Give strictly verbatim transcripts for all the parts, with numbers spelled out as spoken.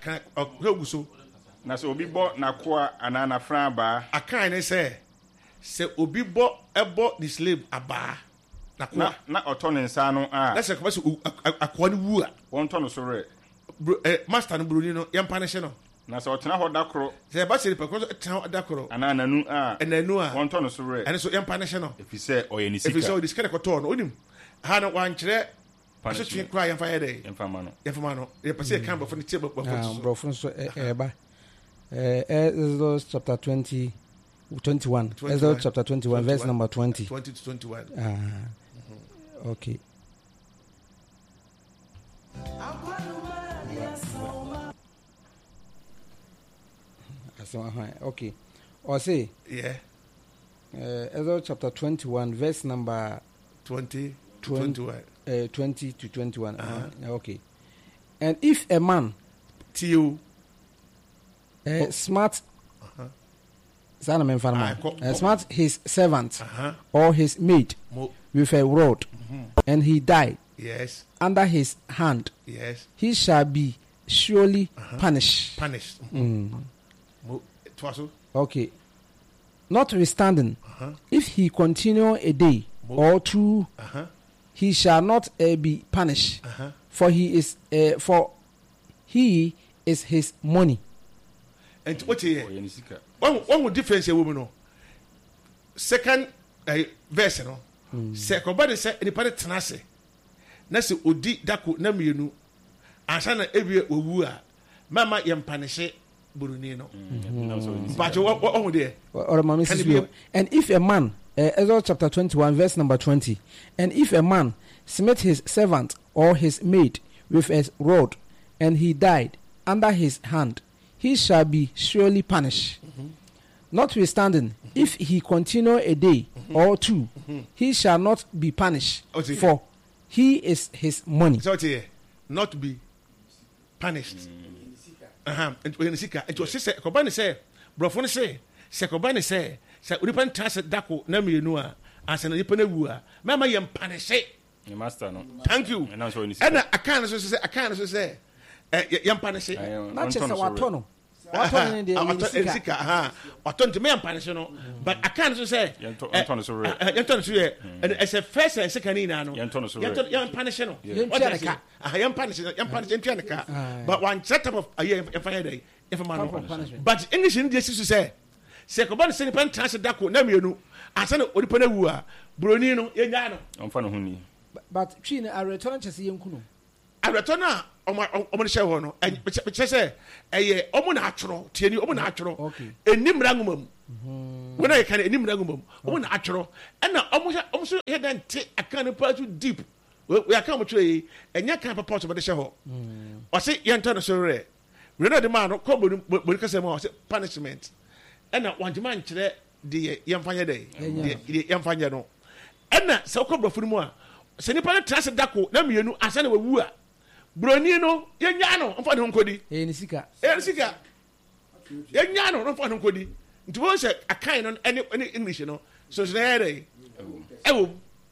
aka ogu so na so obi bo na koa anana fran ba aka ne say se obi bo ebo the slave aba na koa na oto ne nsa no a na se ko so akoa ne wu a won to no so re eh master no broni no yam punish no na so otena ho da koro se ba se pe ko tena da koro anana nu a enanu a won to no so re ene so yam punish no if you say oye ni sika if you say this kind of to no onim ha no wan kire aso twen kra yam fa yede yam fa ma no yam fa ma no ye pese kan bofo ne tie bofo so bofo so e ba eh Exodus chapter twenty twenty-one Exodus chapter twenty-one verse number twenty twenty to twenty-one ah mm-hmm. Okay. So, uh-huh. Okay. Or say, yeah. Uh, Exodus chapter twenty-one, verse number twenty to twenty-one. Uh, twenty to twenty-one. Uh-huh. Uh, okay. And if a man, till uh, smart, uh-huh. uh, smart his servant uh-huh. or his maid Mo- with a rod, mm-hmm. and he died yes. under his hand, yes. he shall be surely uh-huh. punished. Punished. Mm. Mo- Twaso. Okay. Notwithstanding, uh-huh. if he continue a day Mo- or two, uh-huh. he shall not uh, be punished, uh-huh. for he is uh, for he is his money. And what here? One one would difference a woman. No. Second uh, verse no. Mm. Second, but say any part tenase. Na se odi dako na mienu. Ansa na ewie owu a mama yem punish buruni no. But what what would there? And if a man, uh, Exodus chapter twenty-one, verse number twenty, and if a man smite his servant or his maid with a rod, and he died under his hand, he shall be surely punished. Mm-hmm. Notwithstanding, mm-hmm. if he continue a day mm-hmm. or two, mm-hmm. he shall not be punished, okay. for he is his money. So here, not be punished. Uh-huh. And when sika, it was say, Kobani say, Brofone say, Sekobani say, say, Uripan Tasa Dako, Namianua, as an Ipanua, Mamma yam punish it. Your master, no. Thank you. And I can't say, I can't say, yam punish it. Not just a watono. Watono in the sika, ha, waton to me and punish no, but I can't say, Yanton so rare. Yanton so rare. And as a first and second in, I know, Yanton so rare. Yan punish no. I am punishing, I am punishing Tianica, but one setup of a year and fire day, if a man punishment. But English in this is to say, Sekobani send pen Tasa Dako, Namianu, I send it Odipanua, Brunino, Yano. I'm fun of honey. But China, I return to see Yankuno. I return now. Omo share wono and which say eh omo natural tieni omo natural enim rangumum when I can enim rangumum omo natural and na omo omo so head and take akan pa too deep we aka mo three enya kan papa to be share ho o say yenta no so re we know the man no ko bo ka say mo say punishment and na wan man kire de yemfanya dey de yemfanya no and na se ko brofo mu a se nipa na trase dako na mienu asa na wawu a broni no yenya no mfa ne nkodi eh ni sika eh ni sika yenya no mfa ne nkodi nti won se akan no any any English no so so na dey ewo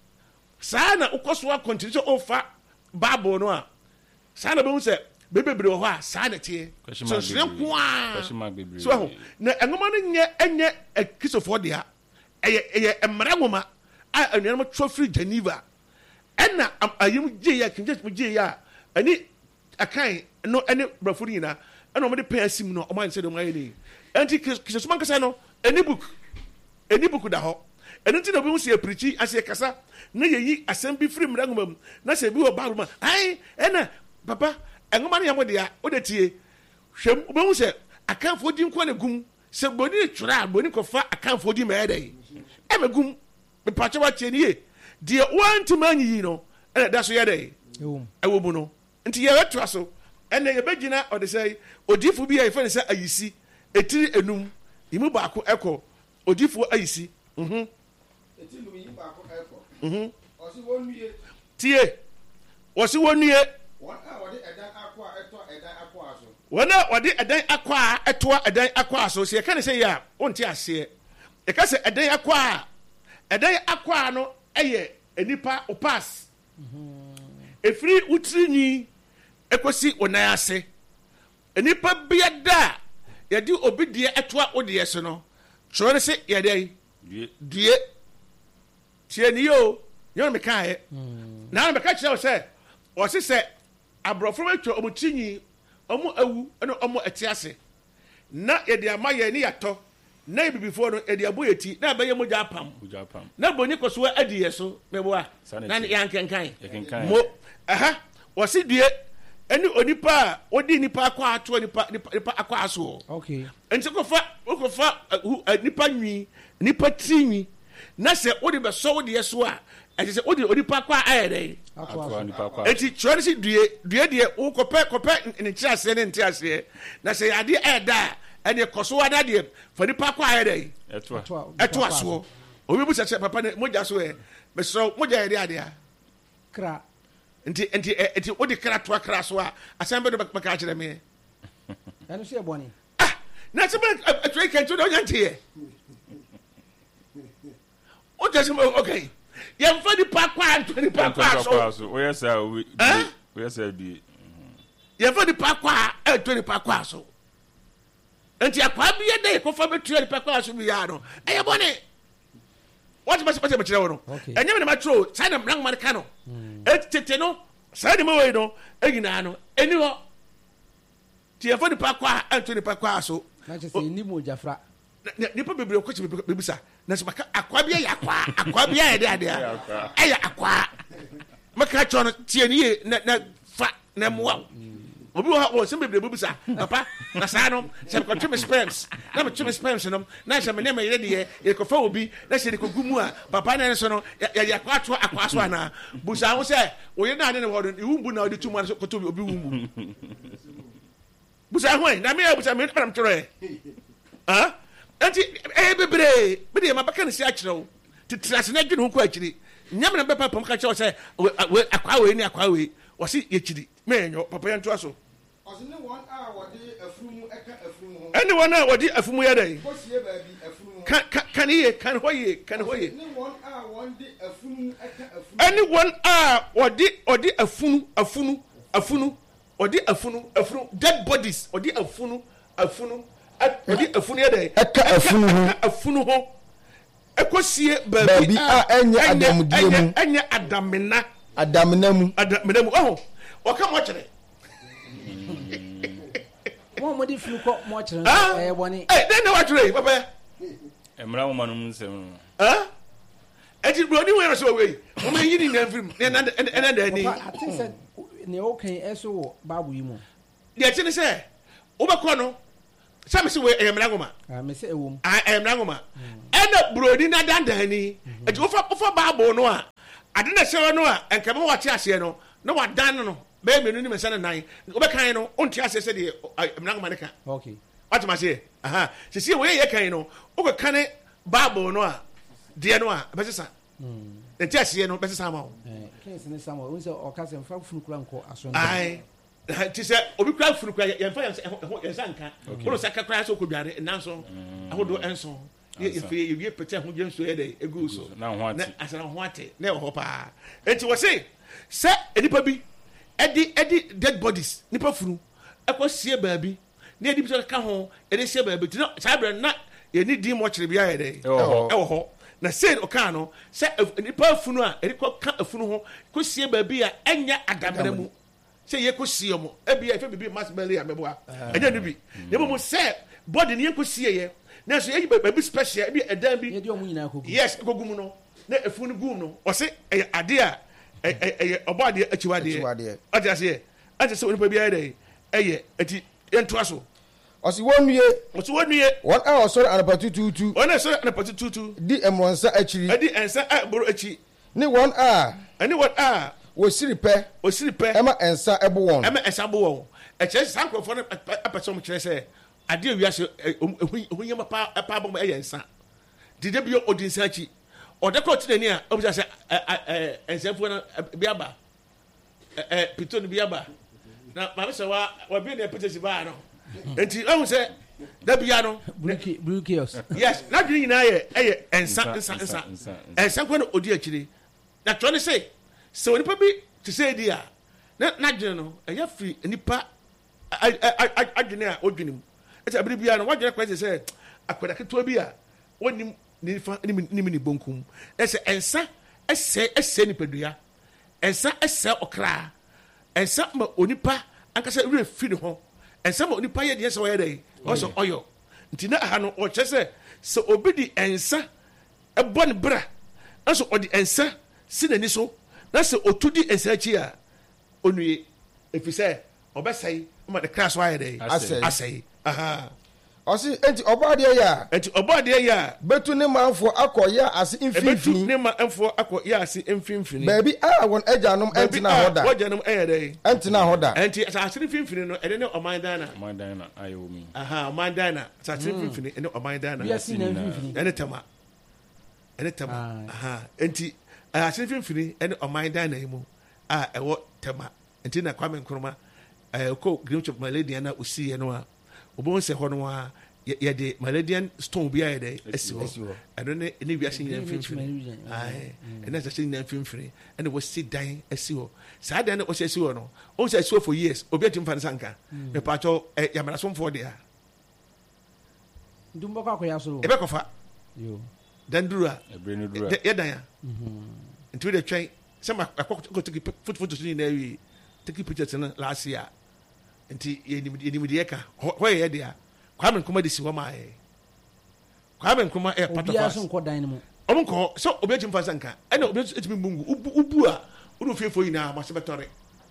sana ukoso a continue so ofa bible no a sana be won se bebebre ho a sana tie so so kwa so na engoma no nye enye akisofo dia eye eye emra ngoma a anuanam trofri Geneva enna ayim je ya kinje je ya ani akan no ene brafuri na ena o de pay asim no o man say do man ni anti kisosuma kasa no any book any book da ho eni ti na bi se preachi ase kasa na yeyi asem bi free mrangum na se bi o ba ma ai ena papa engoma na yamo de ya o de tie hwem o be se akan fodi nko na gum se boni twura boni ko fa akan fodi ma edai e magum be pache wa tie ni e de want man yi no ena da so yedai e wo bu no nti ye wetra so ene ye begina o de say odifu bi ye fe say ayisi etiri enum imu ba ko eko odifu ayisi mhm etiri enum yi ba ko eko mhm osi wonue tie osi wonue wona wode edan akwa eto edan akwa so wona wode edan akwa eto edan akwa so se ka ne say ya onti ase e ka say edan akwa edan akwa no eye enipa o pass mhm efiri utiri ni ekosi onayase nipa bia da yɛde obi die ɛtoa odeɛ so no kyerɛ ne sɛ yɛde die tie ni yo yɛn meka yɛ na meka kyerɛ wo sɛ ɔse sɛ aborɔfo bɛtwa ɔmo tinyi ɔmo awu ɛna ɔmo ɛte ase na yɛde ama yɛ ne yɛtɔ na bibifoɔ no yɛde abɔ yɛ ti na ɛbɛyɛ mogya apam na boni kɔ so adi yɛ so mɛboa na yɛnkenkan mo aha wɔse due ɛne onipa a ɔdi nipa akɔ ato nipa nipa akɔ aso okay nti kɔfa kɔfa nipa nwi nipa tinwi na sɛ wode bɛsɔ wode yɛ so a ɛte sɛ wode onipa akɔ ayɛ dɛ enti kyerɛ ne sɛ due due deɛ wokɔpɛ kɔpɛ ne nkyerɛ aseɛ ne nte aseɛ na sɛ yɛadeɛ ɛɛda a ɛne kɔ so wada deɛ fa nipa akɔ ayɛ dɛ ɛto asoɔ obi bu sɛ papa ne mogya so ɛ mesrɛ mogya yɛde adeɛ a kra nti nti nti wode kra toa kra so a asɛm bɛdo bɛka kyerɛ me ɛno so yɛ bɔne ah na sɛ bɛ atwerɛ kɛnto de wonya nteɛ wogya sɛ okay yɛmfa nipa akɔ a nto nipa akɔ a so woyɛ sɛ woyɛ sɛ due yɛmfa nipa akɔ a ɛto nipa akɔ a so nti akwa bi yɛ dɛ yɛkɔfa bɛtua nipa akɔ a so bi yɛ no ɛyɛ bɔne wɔte bɛsɛ bɛsɛ mekyerɛ wo no ɛnyɛ me na matwerɛ saa na mmarankoma no ka no ɛtete no saa de ma wei no ɛnyinaa no ɛni hɔ nti yɛmfa nipa akɔ a ɛnto nipa akɔ a so na kyɛ sɛ ɛni mu ogyafra nipa bebree kɔkye bebisa na sɛ maka akwa bi yɛ akwa akwa bi yɛ de adeɛ ɛyɛ akwa maka kyerɛ no tie ne yie na na fa na mmoa obi wɔ hɔ sɛ bebree bebisa papa na saa no sɛ mekɔtwe me sperms na metwe me sperms no na sɛ me ne me yere deɛ yɛkɔfa obi na sɛ yɛkɔgu mu a papa ne so no yɛde akwa ato akwa so anaa busa ho sɛ woyere no ade ne wɔ no iwu mbu na wode tu mu a kɔtɔ obi wu mu busa ho na me yɛ busa me ne pɛnam kyerɛ ah enti ɛyɛ bebree bɛde yɛ mabɛka ne si akyerɛ wo titiri ase na adwene ho kɔ akyiri nyame na bɛpa pam ka kyerɛ wo sɛ akwa wei ne akwa wei wɔse yɛkyiri mɛnyɔ papa yɛntoa so ɛne wɔn a wɔde afunumu ɛka afunumu ho ɛne wɔn a wɔde afunumu yɛ dɛ kɔsie baabi afunumu ka ka kan yie kan hɔ yie kan hɔ yie ɛne wɔn a wɔde afunumu ɛka afunumu ɛne wɔn a wɔde ɔde afunu afunu afunu ɔde afunu afunu dead bodies ɔde afunu afunu ɔde afunu yɛ dɛ ɛka afunu ho afunu ho ɛkɔsie baabi a ɛnyɛ adamudie mu ɛnyɛ adamena adamena mu adamena mu ɔho ɔka mo kyerɛ mo mo de funu kɔ mo kyerɛ ɛyɛ bɔne eh den na watwerɛ yi papa emra wo manum nsɛm no ah eti bro ni wo so we mo me yini na film na na na da ni I think said ne o kan ɛso wɔ bible yi mu de ti ne sɛ wo bɛkɔ no sɛ me se we emra ngoma ah me se ewom ah emra ngoma ɛna bro ni na dandan ni eti wo fa wo fa bible no a ade na hyɛ no a enka mo wate aseɛ no na wadan no bɛɛ menu ni me sɛ ne nan wo bɛkan no onti aseɛ sɛ de emra ngoma ne ka okay what ma say aha sisi we ye kan no wo ka kan bible no a de no a bɛsesa mm enti aseɛ no bɛsesa ma wo eh kesi ne samuel wo sɛ ɔka sɛ mfa funu kura nkɔ aso ai ti sɛ obi kura funu kura yɛmfa yɛnsa nka wo sɛ ka kura sɛ okɔdware nanso ahodo enso ye fe ye pete ho gye nso yɛ de egu so na ho ate na asana ho ate na ɛwɔ hɔ paa enti wɔ se sɛ enipa bi ɛdi ɛdi dead bodies nipa funu ɛkɔ sie baabi na yɛde bi sɛ ka ho yɛde sie baabi ti na saa berɛ na yɛni din mɔkyere bi ayɛ dɛ ɛwɔ hɔ na sɛ ɔka no sɛ nipa afunu a yɛde kɔ ka afunu ho kɔ sie baabi a ɛnyɛ adamena mu sɛ yɛkɔ sie mo ebi yɛ fɛ bibi mas bɛli a mɛboa ɛnyɛ no bi na emu sɛ body ne yɛkɔ sie yɛ na so yɛyi baabi special ebi ɛdan bi yɛde ɔmo nyinaa kɔgu yes kɔgu mu no na afunu gu no ɔse ɛyɛ ade a ɛyɛ ɔbɔ adeɛ akyiwadeɛ ɔte aseɛ ate sɛ onipa bi ayɛ dɛ ɛyɛ eti yɛntoa so ɔsi wɔn nue ɔsi wɔn nue wɔn a ɔsɔre anapa tutuutu wɔn a ɔsɔre anapa tutuutu di ɛmɔnsa akyiri ɛdi ɛnsa a boro akyi ne wɔn a ɛne wɔn a wɔsiri pɛ wɔsiri pɛ ɛma ɛnsa ɛbo wɔn ɛma ɛnsa bo wɔn ɛkyerɛ saa nkurɔfoɔ no apɛ sɛ ɔmo kyerɛ sɛ adeɛ wiase ɛho yɛma pa ɛpa abɔ ɛyɛ nsa dide bi ɔdi nsa akyi ɔde kɔ ɔte n'ani a ɔbɛsa sɛ ɛɛ ɛnsɛnfoɔ no bi aba ɛɛ pito no bi aba na maame sɛ wa wabi na ɛpɛtɛ si baa no nti ɔmo sɛ dabia no blue chaos yes n'adwene nyinaa yɛ ɛyɛ ɛnsa nsa nsa ɛnsa nkɔ na odi akyire na tɔ ne sɛ sɛ onipa bi te sɛ edi a na n'adwene no ɛyɛ firi nipa adwene a odwene mu ɛsɛ abiri bia no wadwene kwese sɛ akwada ketewa bi a wonim ne fa nim ne bonkum ɛsɛ ɛnsa ɛsɛ ɛsɛ nipadua ɛnsa ɛsɛ ɔkra ɛnsa ma onipa ankasa wure fi ne ho ɛnsa ma onipa yɛ deɛ sɛ ɔyɛ dɛ ɔsɛ ɔyɔ nti na aha no ɔkyɛ sɛ sɛ obi di ɛnsa ɛbɔ ne bra ɛnso ɔde ɛnsa si n'ani so na sɛ otu di ɛnsa akyi a onue efi sɛ ɔbɛsɛe ɔma de kra so ayɛ dɛ Asɛe. asɛe aha ɔsi enti ɔbɔ adeɛ yɛ a ɛnti ɔbɔ adeɛ yɛ a betu ne manfo akɔ yɛ ase ɛbɛtu mfimfini ne ma ɛmfoɔ akɔ yɛ ase mfimfini baabi a wɔn agyanom baabi ɛntena hɔ a da wɔgyanom ɛyɛ dɛ ɛntena hɔ da ɛnti asase no mfimfini no ɛne ne ɔman dan na ɔman dan na ayɛ wɔ mu aha ɔman dan na asase no mfimfini ɛne ɔman dan na wiase na mfimfini ɛne tama ɛne tama Ah. aha nti asase no mfimfini ɛne ɔman dan na yi mu a ɛwɔ tama nti na Kwame Nkrumah ɛɛ kɔ Greenwich Maladian na osii yɛ no a obɔn sɛ hɔ no a yɛ- yɛde Maladian stone bi ayɛ dɛ esi Asi hɔ hɔ. ɛno ne ne wiase nyinaa Greenwich mfimfini Maladian, ayi ɛna asase nyinaa mfimfini ɛna wɔsi dan esi hɔ saa dan na wɔsi esi hɔ no wɔn sɛ esi hɔ for years obi ati nfa ne sanka mepatɔ ɛ yamarasomfoɔ deɛ Dumbɔkɔ akɔyɛ asoro. ebe kɔfa Yo. dan duru a ɛberɛ no duru a yɛ dan a nti wo de twɛn sɛ ma akɔ kɔ teki foto foto so nyinaa wie teki pictures no last year nti yɛnim yɛnim deɛ ka hɔ hɔ yɛ yɛ deɛ Kwame Nkrumah de si hɔ maa yɛ Kwame Nkrumah ɛyɛ part of Obiara us so nkɔ dan no mu. ɔmo nkɔ sɛ obi ati nfa sanka ɛna obi ati mi mungu ubu ubu a wode ofiefo nyinaa mo ase bɛtɔre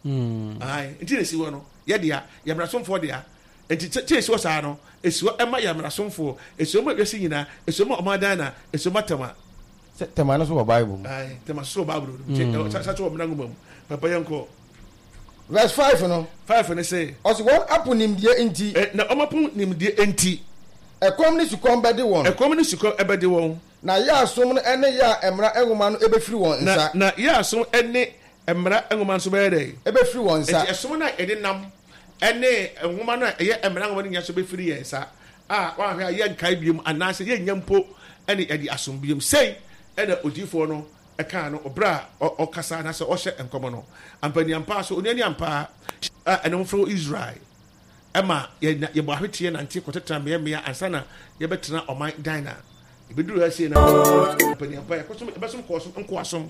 ayi nti na esi hɔ no yɛ deɛ yɛmmerasomfoɔ deɛ nti kyɛ esi hɔ saa no esi hɔ ɛma yɛmmerasomfoɔ esi hɔ ma wiase nyinaa esi hɔ ma ɔman dan na esi hɔ ma tama sɛ tɛma no so wɔ bible mu ayi tama soso baaburo no kyɛ sa sa so wɔ mena ngoma mu papa yɛn kɔ verse five no five ne se ɔsi wɔn apo nimdeɛ nti ɛ na ɔmo pon nimdeɛ enti ɛkɔm ne sukɔm bɛde wɔn ɛkɔm ne sukɔ ɛbɛde wɔn na yɛ asom no ɛne yɛ a ɛmara nwoma no ɛbɛfiri wɔn na nsa na yɛ asom ɛne mmara ngoma nso bɛyɛ dɛ ɛbɛfiri wɔn nsa nti ɛsom no a yɛde nam ɛne nwoma no a ɛyɛ mmara ngoma no nyɛ so bɛfiri yɛn nsa a wɔahwɛ a yɛnkae biom anaasɛ yɛnnya mpo ɛne yɛde asom biom sei ɛna odiyifoɔ no ɛkaa no ɔberɛ a ɔ- ɔkasa anaasɛ ɔhyɛ nkɔmmɔ no ampaniampa so oniani ampa a ɛno mfrɛ Israel ɛma yɛna- yɛbɔ ahweteɛ nante kɔtetena mmeammea ansa na yɛbɛtena ɔman dan na ɛbɛduru asie na ampaniampa yɛkɔsom yɛbɛsom kɔɔsom nkoasom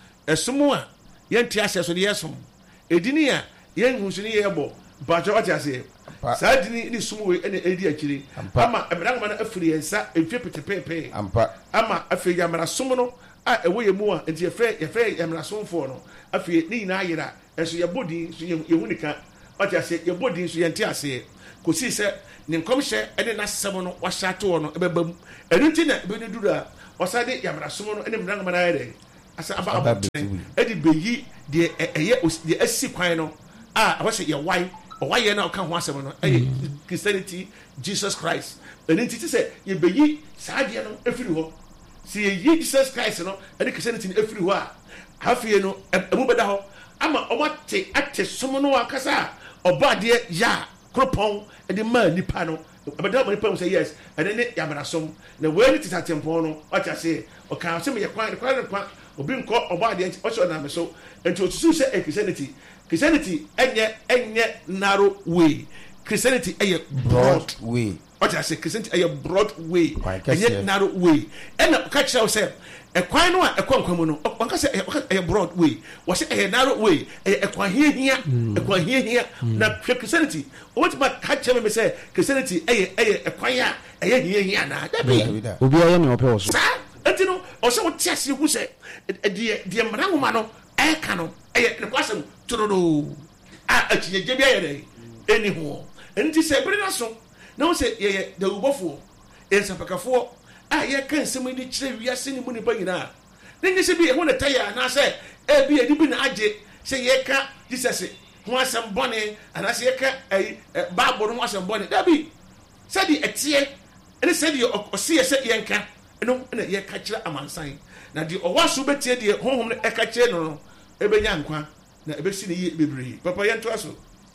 ɛsom a yɛnte aseɛ so de yɛsom ɛdini a yɛnhu so ne yɛbɔ mpakyɛ ɔte aseɛ Ampa. saa dini ne som wei ɛna ɛdi akyire Ampa. ama mmara nwoma no afiri yɛn nsa mfie petepɛɛpɛɛ ampa ama afei yɛmmarasom no a ɛwɔ yɛ mu a nti yɛfrɛ yɛfrɛ yɛmmarasomfoɔ no afei ne nyinaa yera ɛnso yɛbɔ din so yɛhu yɛhu nika ɔte aseɛ yɛbɔ din so yɛnte aseɛ kɔsii sɛ ne nkɔmhyɛ ɛne n'asɛm no wahyɛ ato hɔ no ɛbɛba mu ɛno nti na ɛbɛne duru a ɔsa de yɛmmarasom no ne mmara nwoma no ayɛ dɛ asa aba Aba abɔtene bɛtu. ɛde bɛyi deɛ ɛ- ɛyɛ os- deɛ asi kwan no a ɛwɔ sɛ yɛwae ɔwayɛ no a ɔka ho asɛm no ɛyɛ Christianity Jesus Christ ɛno nti te sɛ yɛbɛyi saa deɛ no ɛfiri hɔ sɛ yɛyi Jesus Christ no ɛne Christianity no ɛfiri hɔ a afei no ɛ- ɛmu bɛda hɔ ama ɔmate ate som no ankasa a ɔbɔ adeɛ yɛ a koropɔn ɛde maa nipa no ɛbɛda ma nipa mu sɛ yes ɛne ne yamarasom na wei ne tetatempɔn no ɔte ase ɔka sɛ meyɛ kwan kwan ne kwan obi nkɔ ɔbɔ adeɛ nti ɔhyɛ ɔname so nti otutu sɛ ɛ Christianity Christianity ɛnyɛ ɛnyɛ narrow way Christianity ɛyɛ broad broad way ɔte ase Christianity ɛyɛ broad way Kwan kɛseɛ. ɛnyɛ narrow way ɛna ɔka kyerɛ wo sɛ ɛkwan no a ɛkɔ nkwa mu no ɔ- ɔka sɛ ɛyɛ- ɔka- ɛyɛ broad way wɔsɛ ɛyɛ narrow way ɛyɛ ɛkwan hiahia ɛkwan hiahia na hwɛ Christianity wɔbɛtumi aka kyerɛ me sɛ Christianity ɛyɛ ɛyɛ ɛkwan a ɛyɛ hiahia anaa dabi Dabi da. Obiara yɛ nea ɔpɛ wɔ so. saa nti no ɔsɛ wote aseɛ hu sɛ ɛ- ɛ- deɛ deɛ mmara nwoma no ɛɛka no ɛyɛ ne kwasɛm tororo a akyinyagya bi ayɛ dɛ ɛni hoɔ ɛno nti sɛ ɛbere no so na wo sɛ yɛyɛ dawubɔfoɔ yɛ nsapakafoɔ a yɛka nsɛm yi de kyerɛ wiase ne mu nipa nyinaa ne nyɛ sɛ bi ɛho ne tayɛ anaasɛ ɛbi yɛde bi na agye sɛ yɛka Jesus ho asɛm bɔne anaasɛ yɛka ɛyi ɛ, Bible no ho asɛm bɔne dabi sɛdeɛ ɛteɛ ɛne sɛdeɛ ɔ- ɔseɛ sɛ yɛnka ɛno ɛna yɛka kyerɛ amansan na deɛ ɔwɔ so bɛtie deɛ honhom no ɛka kyerɛ no no ɛbɛnya nkwa na ɛbɛsi ne yie bebree papa yɛntoa so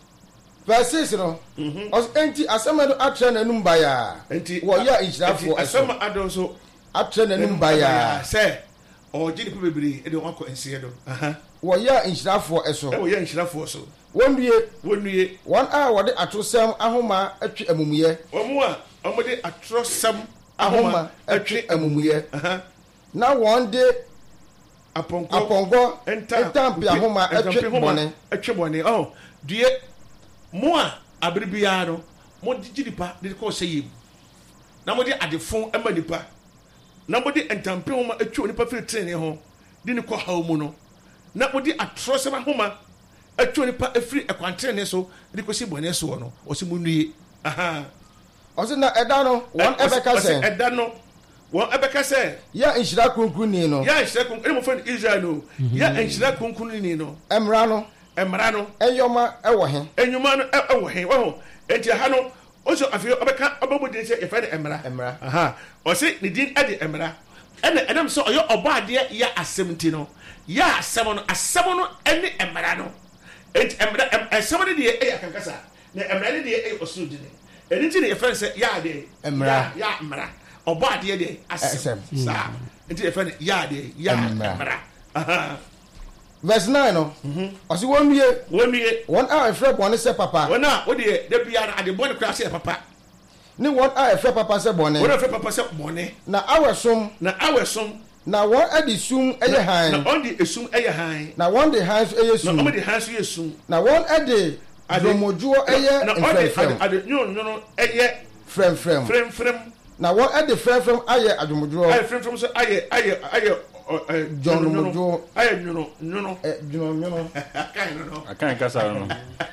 verse six no ɔsi enti asɛm no atrɛ n'anum bayaa nti wɔyɛ nti nhyirafoɔ asɛm ɛso a adɔ so atrɛ n'anum bayaa sɛ ɔgye nipa bebree ɛde wɔn akɔ nseɛ do aha wɔyɛ nhyirafoɔ ɛso ɛwɔ yɛ nhyirafoɔ so wɔnwie wɔnwie wɔn a wɔde atorosɛm ahoma atwe amumuyɛ wɔn a wɔde atorosɛm ahoma atwe amumuyɛ na wɔn de apɔnkɔ apɔnkɔ ntampe ahoma atwe bɔne atwe bɔne ɔ due mo a abere biara no mo de nipa de kɔ sɛ yiem na mo de adefo ma nipa na mo de ntampe ahoma atwe nipa firi tene ho de ne kɔ haw mu no na mo de atorosɛm ahoma atwe nipa afiri ɛkwantene so de kɔ si bɔne so no ɔsi mu nue aha ɔsi na ɛda no wɔn ɛbɛka sɛ ɛda no wɔn ɛbɛka sɛ yɛ nhyira kunkunni no yɛ nhyira kunkunni ɛna mo fɛn Israel no yɛ nhyira kunkunni no ɛmra no ɛmra no ɛyɔma ɛwɔ he ɛnyuma no ɛwɔ he wɔn ho eti ha no ɔsɔ afei ɔbɛka ɔbɛbɔ din sɛ yɛfɛ no ɛmra ɛmra aha ɔsi ne din ɛde ɛmra ɛna ɛnam sɛ ɔyɛ ɔbɔ adeɛ yɛ asɛm ti no yɛ asɛm no asɛm no ɛne ɛmra no eti ɛmra ɛsɛm no deɛ ɛyɛ akankasa na ɛmra no deɛ ɛyɛ ɔsoro di ne ɛni ti ne yɛfɛ no sɛ yɛ adeɛ ɛmra yɛ ɛmra ɔbɔ adeɛ deɛ asɛm saa nti yɛfɛ no yɛ adeɛ yɛ ɛmra aha verse nine no ɔsi wɔn wie wɔn wie wɔn a ɛfrɛ bɔne sɛ papa wɔn a wɔde de biara ade bɔne kora sɛ papa ne wɔn a ɛfrɛ papa sɛ bɔne wɔn a ɛfrɛ papa sɛ bɔne na awɛ som na awɛ som na wɔn adi sum ɛyɛ han na wɔn de esum ɛyɛ han na wɔn de han so ɛyɛ na sum wɔn de han so yɛ sum na wɔn ɛde dɔmɔdwoɔ ɛyɛ na wɔn de mfrɛmfrɛm ade nyono nyono ɛyɛ frɛmfrɛm frɛmfrɛm na wɔn ɛde frɛmfrɛm ayɛ adwomodwoɔ ayɛ frɛmfrɛm so ayɛ ayɛ ayɛ ɛ dɔmɔdwoɔ ayɛ nyono nyono ɛ dwononwono akan no akan kasa no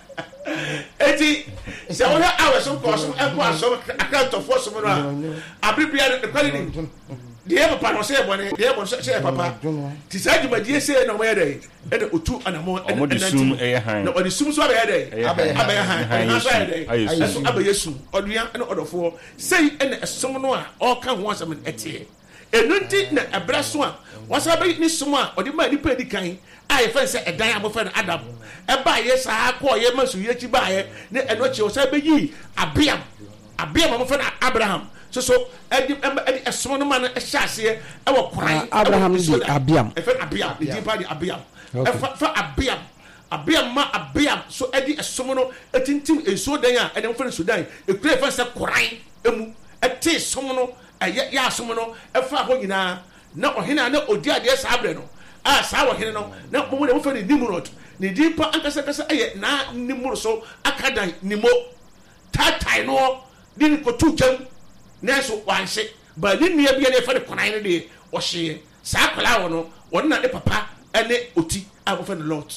eti sɛ wɔhwɛ awɛ so kɔ so ɛkɔ asɔm akantɔfoɔ som no a abiribia no ɛkwali ni deɛ papa no sɛ bɔne deɛ bɔne sɛ papa ti saa dwumadie sɛ na ɔmɔyɛ dɛ ɛna otu anamɔ ɔmo de sum ɛyɛ han na ɔde sum so abɛyɛ dɛ abɛyɛ han ɔde so ayɛ dɛ ɛso abɛyɛ sum ɔdua ɛna ɔdɔfoɔ sei ɛna ɛsom no a ɔka ho asɛm ɛteɛ ɛno nti na ɛbrɛ so a wɔsan bɛyi ne sum a ɔde maa nipa edi kan a yɛfɛn sɛ ɛdan a wɔfɛn no adam ɛbaa yɛ saa kɔɔ yɛ ma so yɛ akyi baa yɛ ne ɛno akyi wɔsan bɛyi abiam abiam a wɔfɛn no abraham soso ɛdi ɛdi ɛsom no ma no ɛhyɛ aseɛ ɛwɔ kwan abraham di abiam ɛfɛ abiam ne din pa di abiam ɛfɛ fɛ abiam abiam ma abiam so ɛdi ɛsom no ɛtintim nsuo dan a ɛna wɔfɛn no sudan ekura ɛfɛ sɛ koran emu ɛte som no ɛyɛ yɛ asom no ɛfa hɔ nyinaa na ɔhene a na odi adeɛ saa abirɛ no a saa ɔhene no na wɔn de wɔfɛn no nimrod ne din pa ankasakasa ɛyɛ naa nimrod so akadan nimo taataa no de ne kotu gyam nanso wanhyɛ ba ne nnua bi a ne fa ne kɔnan no deɛ ɔhyɛ saa akwadaa wɔ no wɔn na ne papa ne oti a wɔfɛ no lot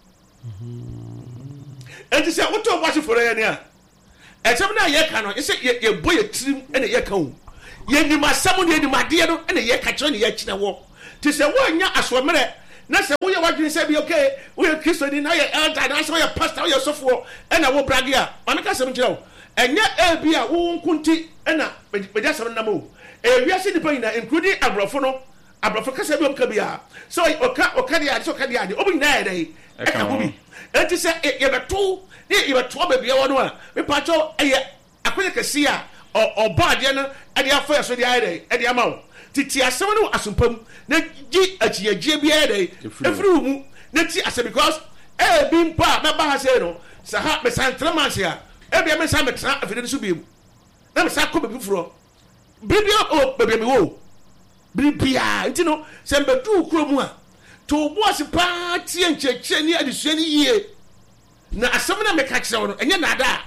ɛnti sɛ wotɔ ɔbɔ ahyeforo yɛ ne a ɛkyɛm no a yɛka no ɛsɛ yɛbɔ yɛ tirim ɛna yɛka wo yɛnim asɛm no yɛnim adeɛ no ɛna yɛka kyerɛ ne yɛkyerɛ wɔ nti sɛ woanya asoɔmmerɛ na sɛ woyɛ w'adwene sɛ bi okay woyɛ kristoni na woyɛ elder na sɛ woyɛ pastor woyɛ sɔfoɔ ɛna wo brage a ɔne ka sɛm kyerɛ wo ɛnyɛ ebi a wo nko nti ɛna bɛgya sɛm nam o ewiase nipa nyinaa including aborɔfo no aborɔfo kasa bi ɔmka bi a sɛ ɔka ɔka deɛ ade sɛ ɔka deɛ ade ɔmo nyinaa yɛ dɛ ɛka ho bi ɛnti sɛ yɛbɛto ne yɛbɛtoa baabi ɛwɔ no a mepakyɛw ɛyɛ akɔyɛ kɛse a ɔbɔ adeɛ no ɛde afɔ yɛ so de ayɛ dɛ ɛde ama wo titi asɛm no wɔ asompam na gye akyiagyie bi ayɛ dɛ ɛfiri wo mu na ti asɛ because ɛbi mpo a mɛba ha sɛ no sɛ ha mesantere ma ase a ebi ame sa metena afidie no so bi mu na me sa kɔ baabi foforɔ biribi o baabi a me wɔ biribia nti no sɛ mbɛdu kuro mu a to wo ase paa tie nkyɛkyɛ ne adesua ne yie na asɛm na meka kyerɛ wo no ɛnyɛ nada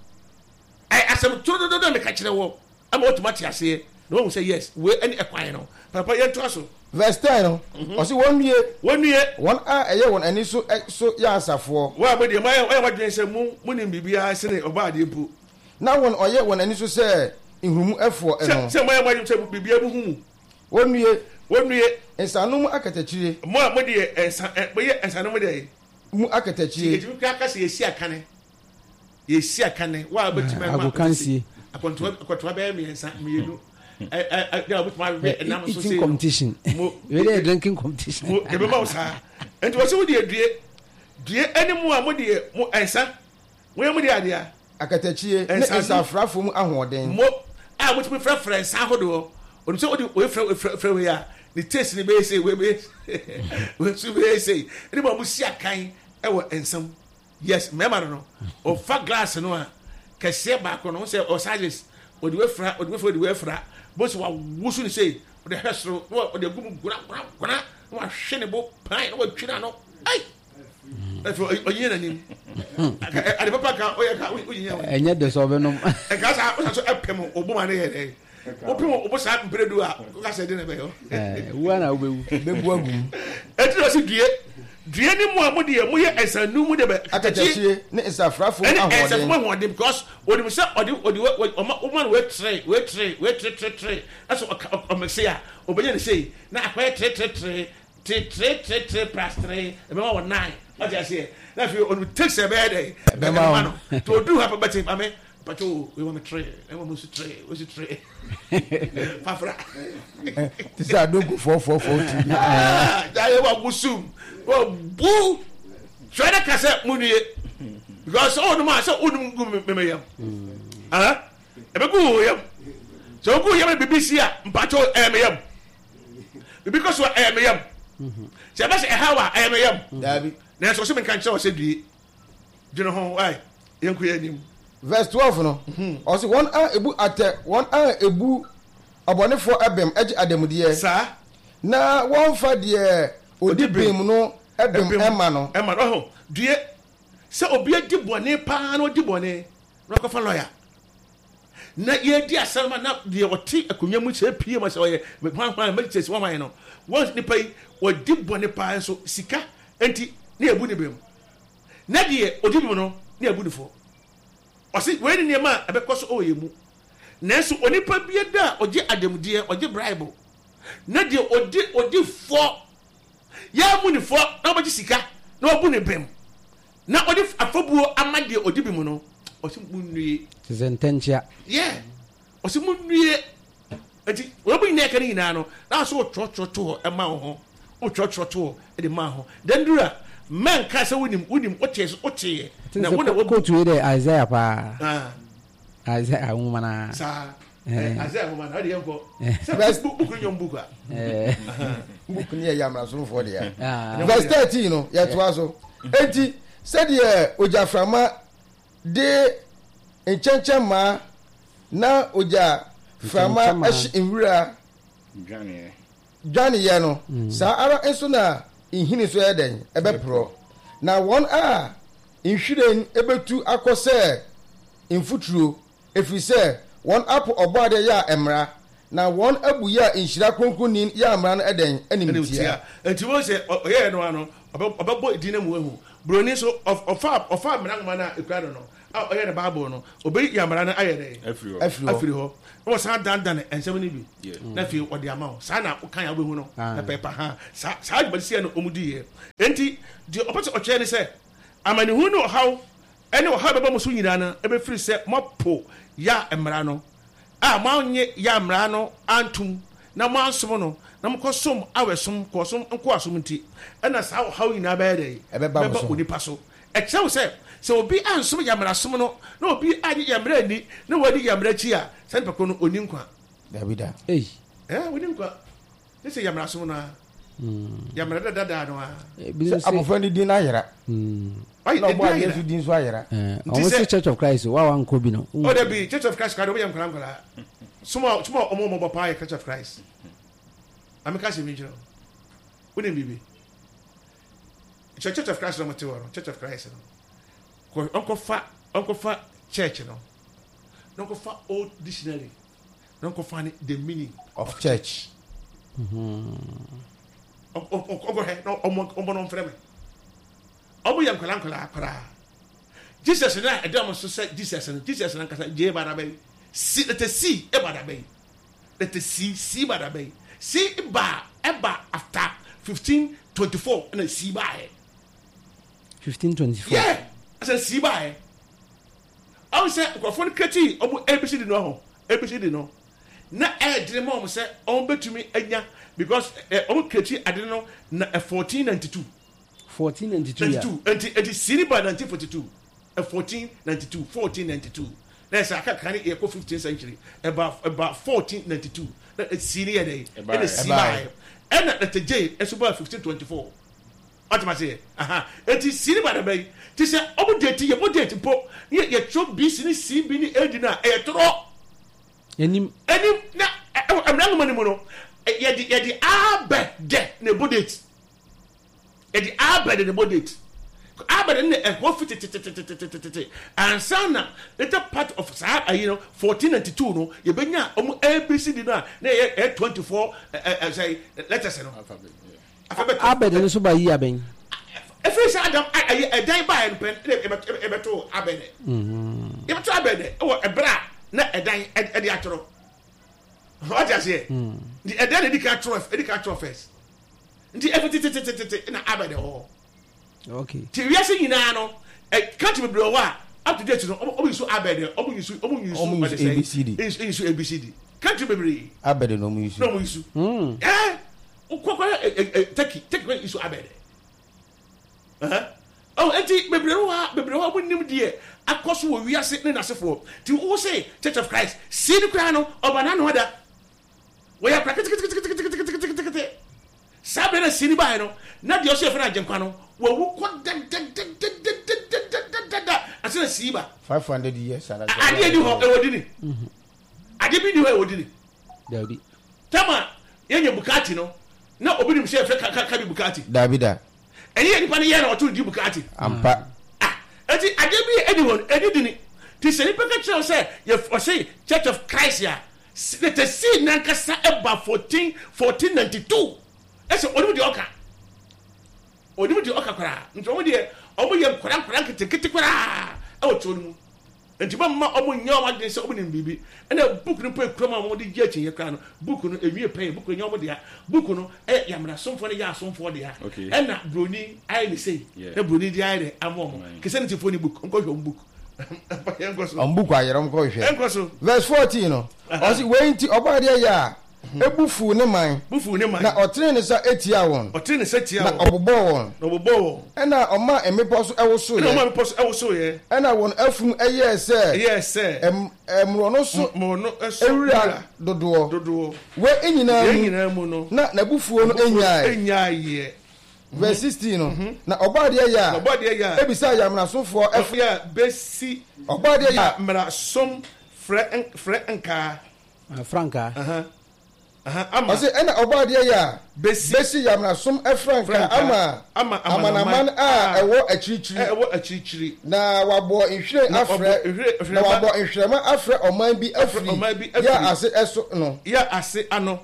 a asɛm todododo na meka kyerɛ wo ama wɔtuma te aseɛ na wɔhu sɛ yes wei ɛne ɛkwan no papa yɛntoa so verse ten no ɔsi wɔn nue wɔn nue wɔn a ɛyɛ wɔn ani so so yɛ asafoɔ wɔn a mo deɛ mo ayɛ ɔyɛ wadwene sɛ mo mo nim biribiara sene ɔbaa adeɛ mpo na wɔn ɔyɛ wɔn ani so sɛ nhurumu ɛfoɔ ɛno sɛ mo ayɛ mo adwene sɛ biribiara mo hu mu wɔn nue wɔn nue nsanom akatakyire mo a mo deɛ ɛnsa ɛ mo yɛ nsanom deɛ mu akatakyire yɛtumi kura kasa yɛsi akane yɛsi akane wɔn a bɛtumi ama agokansie akɔntoa akɔntoa bɛyɛ mmiɛnsa mmienu ɛ ɛ ɛ bɛtumi awɛ ɛnam so eating competition really a drinking competition mo ebe ma wo saa nti wɔsi wo deɛ due due ɛni mu a mo deɛ mo ɛnsa mo yɛ mo deɛ adeɛ akatakyire ne nsafrafo mu ahoɔden mo a mo tumi frɛfrɛ nsa ahodoɔ onu sɛ odi oye frɛ frɛ frɛ wei a ne taste ne bɛyɛ sɛ wei bɛyɛ wei nso bɛyɛ sɛ ɛni mo a mo si akan ɛwɔ nsam yes mɛma no no ɔfa glass no a kɛseɛ baako no sɛ ɔsages ɔde wafra ɔde wafra ɔde wafra bɔsi wa wusu ne sɛ ɔde hwɛ soro ɔde agu mu gona gona gona na wahwɛ ne bo pan na watwina no ai ɛfɛ ɔyɛ n'anim ade papa ka ɔyɛ ka ɔyɛ ɛnyɛ de sɛ ɔbɛnom ɛka sa ɔsa so ɛpɛm ɔbɔ ma ne yɛ dɛ ɔpɛm ɔbɔ saa mpere do a ɔka sɛ de na bɛyɛ wua na wobɛwu bɛbu agum ɛti na ɔsi due due ni mu a mo deɛ mo yɛ ɛsanu mu de bɛ atɛkyɛ ne nsafrafo ɛne ahoɔden ɛsɛfo ahoɔden because ɔde sɛ ɔde ɔde ɔma ɔma no wetre wetre wetre tre tre ɛso ɔmɛse a ɔbɛnya ne sei na akɔyɛ tre tre tre tre tre tre tre plus tre ɛbɛma wɔ nine ɔde aseɛ na afei ɔno takes ɛbɛyɛ dɛ ɛbɛma no to ɔdu ha pɛbɛte ame pàtó wei wɔ me tre ɛwɔ mo so tre o so tre fafra ti sɛ adogo fɔfɔfɔ ti ayɛ wɔ gusum wɔ bu twɛ dɛ ka sɛ mo nue because ɔnum a sɛ ɔnum gu mɛmɛ yam aha ɛbɛ gu wɔ yam sɛ ɔgu yam bibi si a mpató ɛyɛ mɛ yam bibi kɔ so ɛyɛ mɛ yam sɛ ɛbɛ sɛ ɛha wa ɛyɛ mɛ yam daabi na ɛsɛ ɔsɛ mi nka nkyɛn ɔsɛ due dwene ho ayi yɛn ko yɛ anim. verse twelve no ɔsi wɔn a ebu atɛ wɔn a ebu abɔnefoɔ ɛbɛm ɛgye adamudeɛ saa na wɔn fa deɛ odi bɛm no ɛbɛm ɛma no ɛma no ɔhɔ due sɛ obi adi bɔne paa na odi bɔne na ɔkɔfa lɔya na yɛdi asɛm na deɛ ɔte akonnwa mu kyerɛ pie ma sɛ ɔyɛ hwanhwan mɛgyina si wɔn no wɔn nipa yi ɔdi bɔne paa nso sika nti ne ebu ne bɛm na deɛ odi bɛm no ne ebu ne fo. ɔsi wei ni nneɛma a ɛbɛkɔ so ɔyɛ mu nanso onipa bie da a ɔgye adamudeɛ ɔgye bribe na deɛ ɔdi ɔdi fɔ yɛamu ne fɔ na ɔbɛgye sika na ɔbu ne bɛm na ɔde afɔbuo ama deɛ ɔdi bi mu no ɔsi mu nnue te sɛ ntɛnkyea yɛ ɔsi mu nnue eti wɔbɛ nyinaa ka ne nyinaa no na ɔso ɔtwerɛtwerɛ to hɔ ɛma wo ho ɔtwerɛtwerɛ to hɔ ɛde ma ho dandura man ka sɛ wonim wonim ɔte so ɔte na wo na kotu yi dɛ Isaiah paa ah Isaiah nwoma na sa Isaiah nwoma na ɔde yɛn kɔ sɛ book book nyom book a eh book ne yɛ yamrasomfoɔ deɛ verse thirteen no yɛtoa so enti sɛdeɛ ogyaframa de nkyɛnkyɛn maa na ogya frama ɛhye nwura dwaneyɛ no saa ara nso na nhini so yɛ dɛn ɛbɛporɔ na wɔn a nhwiren ɛbɛtu akɔ sɛ mfuturo ɛfiri sɛ wɔn apo ɔbɔade yɛ a mmara na wɔn abu yɛ a nhyira kronkronni yɛ a mmara no ɛdɛn animtia nti wɔn sɛ ɔyɛ no ano ɔbɛbɔ din no mu ehu buroni so ɔfa ɔfa mmara nwoma no a ekura no no a ɔyɛ ne baabul no ɔbɛyi yɛ mmara no ayɛ dɛ afiri hɔ na wɔsan dandan nsɛm no bi na afei ɔde ama wo saa na wokan a wobɛhu no pɛpɛpa ha saa adwumadesia no ɔmu diiɛ enti deɛ ɔpɛ sɛ ɔkyerɛ ne sɛ amanehu ne ɔhaw ɛne ɔhaw bɛbɔ mo so nyinaa no ɛbɛfiri sɛ moapo yɛ mmara no a moanyɛ yɛ mmara no antom na moansom no na mokɔsom awɛsom kɔsom nkɔasom nti ɛna saa ɔhaw nyinaa bɛyɛ dɛ bɛba onipa so ɛkyerɛ wo sɛ sɛ obi ansom yamrasom no na obi anye yamra ni na wadi yamra chi a sɛ nipa ko no oni nkwa Davida eh eh oni nkwa ne sɛ yamrasom no a yamra da da no a amofra ni din ayera ai na obo ayesu din so ayera almost Church of Christ wa wan ko bi no o da bi Church of Christ ka do yam kran kran suma suma omo mo papa Church of Christ ameka se mi jiro woni bibi Church of Christ no mate woro Church of Christ no Uncle Fa, Uncle Fa church, no. Uncle Fa old dictionary. Uncle Fa the meaning of church. Mhm. Uncle He, no, omo omo no frame. Omo yam kala kala kala. Jesus na e dem so say Jesus no. Jesus na kasa je ba da be. Si let see e ba da be. Let see see ba da be. See ba e ba after fifteen twenty-four na see ba e. fifteen twenty-four. Yeah. Asa si bae awu sɛ nkurɔfoɔ no kreti ɔmo A B C D no ho A B C D no na ɛɛdene ma ɔmo sɛ ɔmo bɛtumi anya because ɔmo kreti ade no na fourteen ninety-two fourteen ninety-two ya nti nti sini ba nineteen forty-two fourteen ninety-two fourteen ninety-two na ɛsɛ aka kan yɛ kɔ fifteenth century ɛba ɛba fourteen ninety-two na sini yɛ dɛ ɛna si bae ɛna ɛtɛgye ɛso ba fifteen twenty-four Automatic. Aha. It is seen by the bay. Tis a open date, your date, po, yet your business see being Edina, a draw. Any, any, I'm not money mono. Yet the arbed debt, no budget. Yet the arbed in the budget. Arbed in the what fit and son, little part of Sahara, you know, fourteen ninety two, no, you bring out almost A B C dinner, nay, twenty four, say, let us know. Abed and so by Yabing. If you say, I die by and pen, ever to Abed. Ever to Abed, or a bra, not a dying at the actor. What I say? The Adana Edicator of Edicator face. The everything in Abed all. Okay. Till we are saying, you know, a country blow up to date, always so Abed, always you, almost A B C D. Is A B C D. Country baby. Abed no use. No use. Eh? Take take me issue Abed. Uh-huh. Oh, enti bebrewa bebrewa wonim de akoso wo wiase ne nasefo ti wo say Church of Christ see the kra no obana no da we ya prakati sabe na sini ba no na de o se fena agenkwa no wo wo ko da da da da asena siba five hundred years ana ade di ho e wodi ni ade bi di ho e wodi ni Dabi tama yenye bukati no na obi nim se fe ka ka bi bukati Davida ẹni ẹni pa ni yẹn na ọtún di bukati. ampa. ah eti ade bi ẹni wọn ẹni di ni ti sẹ nipa kẹkẹ ọsẹ yẹ ọsẹ Church of Christ ya tètè sí nankasa ẹba fourteen fourteen ninety two ẹsẹ ọdún di ọkà ọdún di ọkà koraa nti ọmọ diẹ ọmọ yẹ nkora nkora nketenkete koraa ẹwọ tí o mu nti bá mma ọmọ nyẹ ọmọ adi sẹ ọmọ ni bìbí ẹnna book ni pẹ kúrọmọ ọmọ di jẹ ẹkyìn yẹ koraa no book no ewie pẹ book no nyẹ ọmọ di ya book no ẹ yamuna sọmfọ ni yẹ asọmfọ di ya ẹnna broni ayé ni sèyi ẹ broni di ayé ni amọ ọmọ kẹsẹ ni ti fọ ni book nkọ hwẹ ọmọ book ọmọ book ayẹrẹ ọmọ kọ hwẹ ẹnkọ so verse fourteen no ọsì wẹ́n ti ọba adé yẹ a ebufu ne man bufu ne man na ọtí ni sá etia wọn ọtí ni sá tia wọn na ọbọbọ wọn na ọbọbọ wọn ẹnna ọma ẹmẹpọ so ẹwọ so yẹ ẹnna ọma ẹmẹpọ so ẹwọ so yẹ ẹnna wọn efun ẹyẹ ẹsẹ ẹyẹ ẹsẹ ẹmúrọ̀nù so mọ̀ọ́nù ẹsọ ewúrẹ́ dodoɔ dodoɔ wẹ́ ẹnyinaa yẹn mu nyinaa mu no na n'ebufuo no enyaa yẹ enyaa yẹ verse sixteen no na ɔbaadeɛ yɛ a ɔbaadeɛ yɛ a ebisa ayamunasofoɔ ɛf ɛfɛ yɛ bɛsi ɔbaadeɛ yɛ a mmarasom frɛ frɛ nkaa Franca. aha aha ama ɔsɛ ɛna ɔbaadeɛ yɛ a bɛsi besi yamunasom ɛfra nka ama ama amanaman a ɛwɔ akyirikyiri ɛwɔ akyirikyiri na wabɔ nhwiren afrɛ na wabɔ nhwirɛma afrɛ ɔman bi afiri ɔman bi yɛ afiri. ase ɛso no yɛ ase ano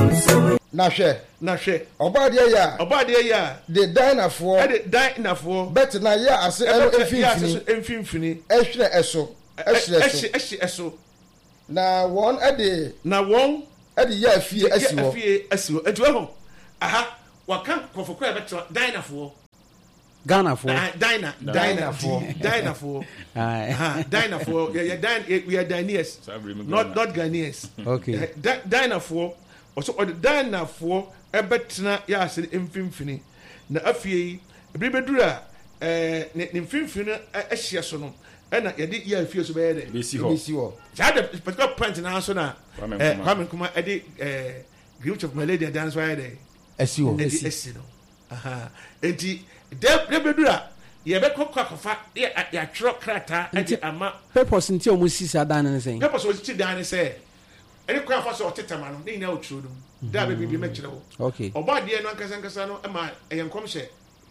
na hwɛ na hwɛ ɔbaadeɛ yɛ a ɔbaadeɛ yɛ a de danafoɔ ɛde dan nafoɔ bɛtena yɛ ase ɛno ɛbɛtɛ yɛ ase mfimfini so mfimfini ɛhwɛ ɛso ɛhwɛ so ɛhye ɛhye ɛso na wɔn ɛde na wɔn ɛde yɛ afie asi yɛ hɔ afie asi hɔ etu ɛhɔ aha waka kɔfɔ kora ɛbɛtɛ dan nafoɔ Ghana for. dina dinafoɔ dinafoɔ aha dinafoɔ yɛ yɛ din yɛ yɛ Ghanaians not not Ghanaians Okay. dinafoɔ ɔsɔ ɔde dinafoɔ ɛbɛtena yɛ ase mfimfini na afie yi ebiri bɛduru a ɛɛ ne ne mfimfini no ɛhyɛ so no ɛna yɛde yɛ afie so bɛyɛ dɛ bɛsi ebisi hɔ hɔ saa de particular point na so na Kwame ɛɛ Nkrumah. Kwame Nkrumah ɛde ɛɛ Greenwich of Maladia dan so ayɛ dɛ asi hɔ ɛde ɛsi no aha nti dɛ dɛ bɛduru a yɛbɛkɔ kɔ akɔfa yɛ yɛatwerɛ krataa ɛde ama Purpose nti omo si sa dan ne sen. pɛpɛ sɛ ɔkyi dan ne sɛ ɛne kɔ afa sɛ ɔtetama no ne nyinaa ɔtwerɛ no mu da bɛbi bi mɛkyerɛ wo Okay. ɔbɔ adeɛ no ankasa ankasa no ɛma ɛyɛ nkɔmhyɛ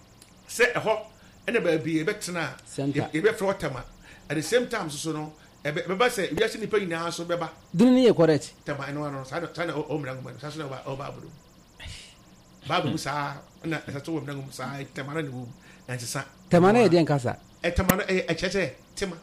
sɛ ɛhɔ ɛna baabi yɛbɛtena a Center. yɛ- yɛbɛfrɛ ɔtama at the same time soso no ɛbɛ ɛbɛba sɛ wiase nipa nyinaa so bɛba Dini ni yɛ correct. tama ɛno ano saa na saa na ɔ- ɔmmra nwoma no saa so na ɔba ɔba aboro baabu mu saa ɛna ɛsɛ so wɔ mmra nwoma saa tama no ne wɔ mu na nsesa Tema na yɛ deɛ nkasa. ɛtama no ɛyɛ ɛkyerɛ sɛ tema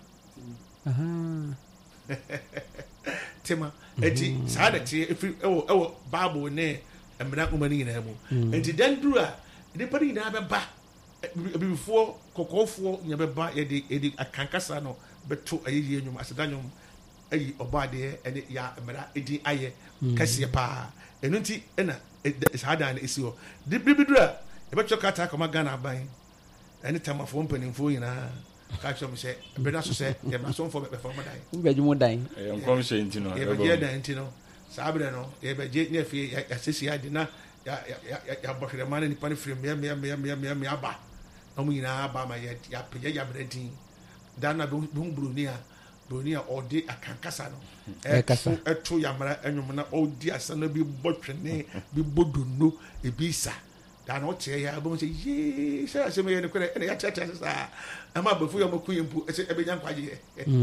Aha. tema eti saa na te efiri ɛwɔ ɛwɔ bible ne mmara nwoma no nyinaa mu eti dan duru a nipa no nyinaa bɛba abibifoɔ kɔkɔɔfoɔ nyina bɛba yɛde yɛde akankasa no bɛto ayɛyie nnwom aseda nnwom ayi ɔbaadeɛ ɛne yɛ mmara edin ayɛ kɛseɛ paa ɛno nti ɛna ɛda- saa dan no esi hɔ de biribi duru a yɛbɛtwerɛ krataa kɔma Ghana aban ɛne tamafoɔ mpanimfoɔ nyinaa ka kyerɛ m sɛ ɛbɛ no so sɛ yɛmmrasomfoɔ bɛbɛfa ɔmo dan Wo bɛgye mo dan. ɛyɛ nkɔmhyɛ nti no yɛbɛgye dan nti no saa berɛ no yɛbɛgye ne afei yɛasiesie ade na ya ya ya ya bɔhwere ma ne nipa ne firi mmea mmea mmea mmea mmea mmea aba na ɔmo nyinaa aba ma yɛ ya pɛgya ya mmerɛntin dan na bɛhu buroni a buroni a ɔde akankasa no ɛto ɛto yamara ɛnwom na ɔdi asa na bi bɔ twene bi bɔ dono ebi sa dan na ɔkyerɛ ya bɛhu sɛ yee sɛ asɛm yɛ ne korɛ ɛna yɛkyerɛkyerɛ sɛ ama abɔfo yɛ ɔmɔko yɛ mpo ɛsɛ ɛbɛnya nkwagyeɛ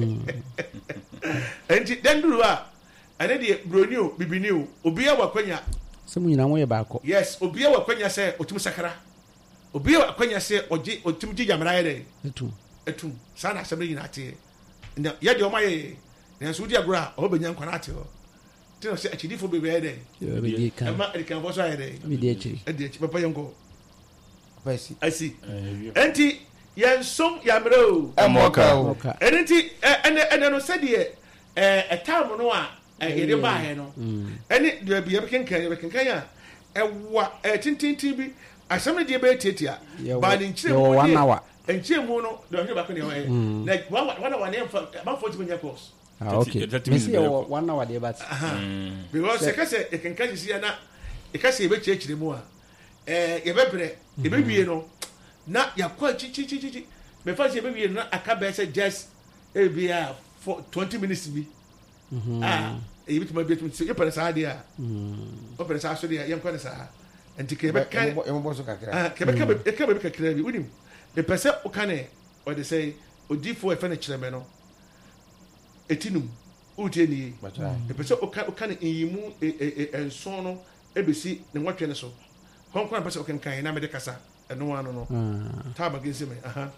ɛnti dan duru a ɛne deɛ buroni o bibini o obiara wɔ akwanya sɛ mu nyinaa moyɛ baako yes obiara wɔ akwanya sɛ ɔtum sakara obiara wɔ akwanya sɛ ɔgye ɔtum gye yamara yɛ dɛ ɛtum ɛtum saa na asɛm no nyinaa teɛ na yɛdeɛ ɔma yɛ nanso wodi agorɔ a ɔbɛnya nkwa no ate hɔ nti na sɛ akyidifo bebree yɛ dɛ ɛma adikanfoɔ so ayɛ dɛ ɛdi akyi papa yɛnkɔ asi ɛnti yɛnsom yammerɛ o ɛmɔka o ɛno nti ɛnɛ ɛnɛ no sɛdeɛ ɛtam no a yɛde baayɛ no ɛne deɛ bi yɛbɛkenkan yɛbɛkenkan a ɛwa ɛtintintin bi asɛm no deɛ bɛyɛ tietia baa ne nkyerɛ mu deɛ nkyɛn mu no deɛ ɔhwɛ baako deɛ ɔyɛ na wana wana yɛn fa amanfoɔ ti mo nyɛ course. ah okay mesi yɛ one hour deɛ ba ti. because yɛ kɛsɛ yɛkenkan sisi yɛ na yɛ kɛsɛ yɛbɛkyerɛkyerɛ mu a ɛɛ yɛbɛbrɛ yɛbɛwie no na yɛakɔ kyikyikyikyikyi mɛfa sɛ yɛbɛwie no na aka bɛyɛ sɛ just ebi a for twenty minutes bi. ah eyi bi tuma bi tuma yɛ pɛrɛ saa deɛ a ɔpɛrɛ saa so deɛ yɛn kɔ ne saa nti kɛbɛka yɛmɔbɔ so kakra ah kɛbɛka kɛbɛ bi kakra bi wunim. Mepɛ sɛ woka ne ɔde sɛ odiifoɔ ɛfɛ no kyerɛmɛ no ɛtinum wotie nie mepɛ sɛ woka ne nyimu nson no ɛbɛsi ne nwɔtwe no so kɔnkɔn pɛ sɛ wokenkan na mede kasa ɛno ano no taa magensi me aha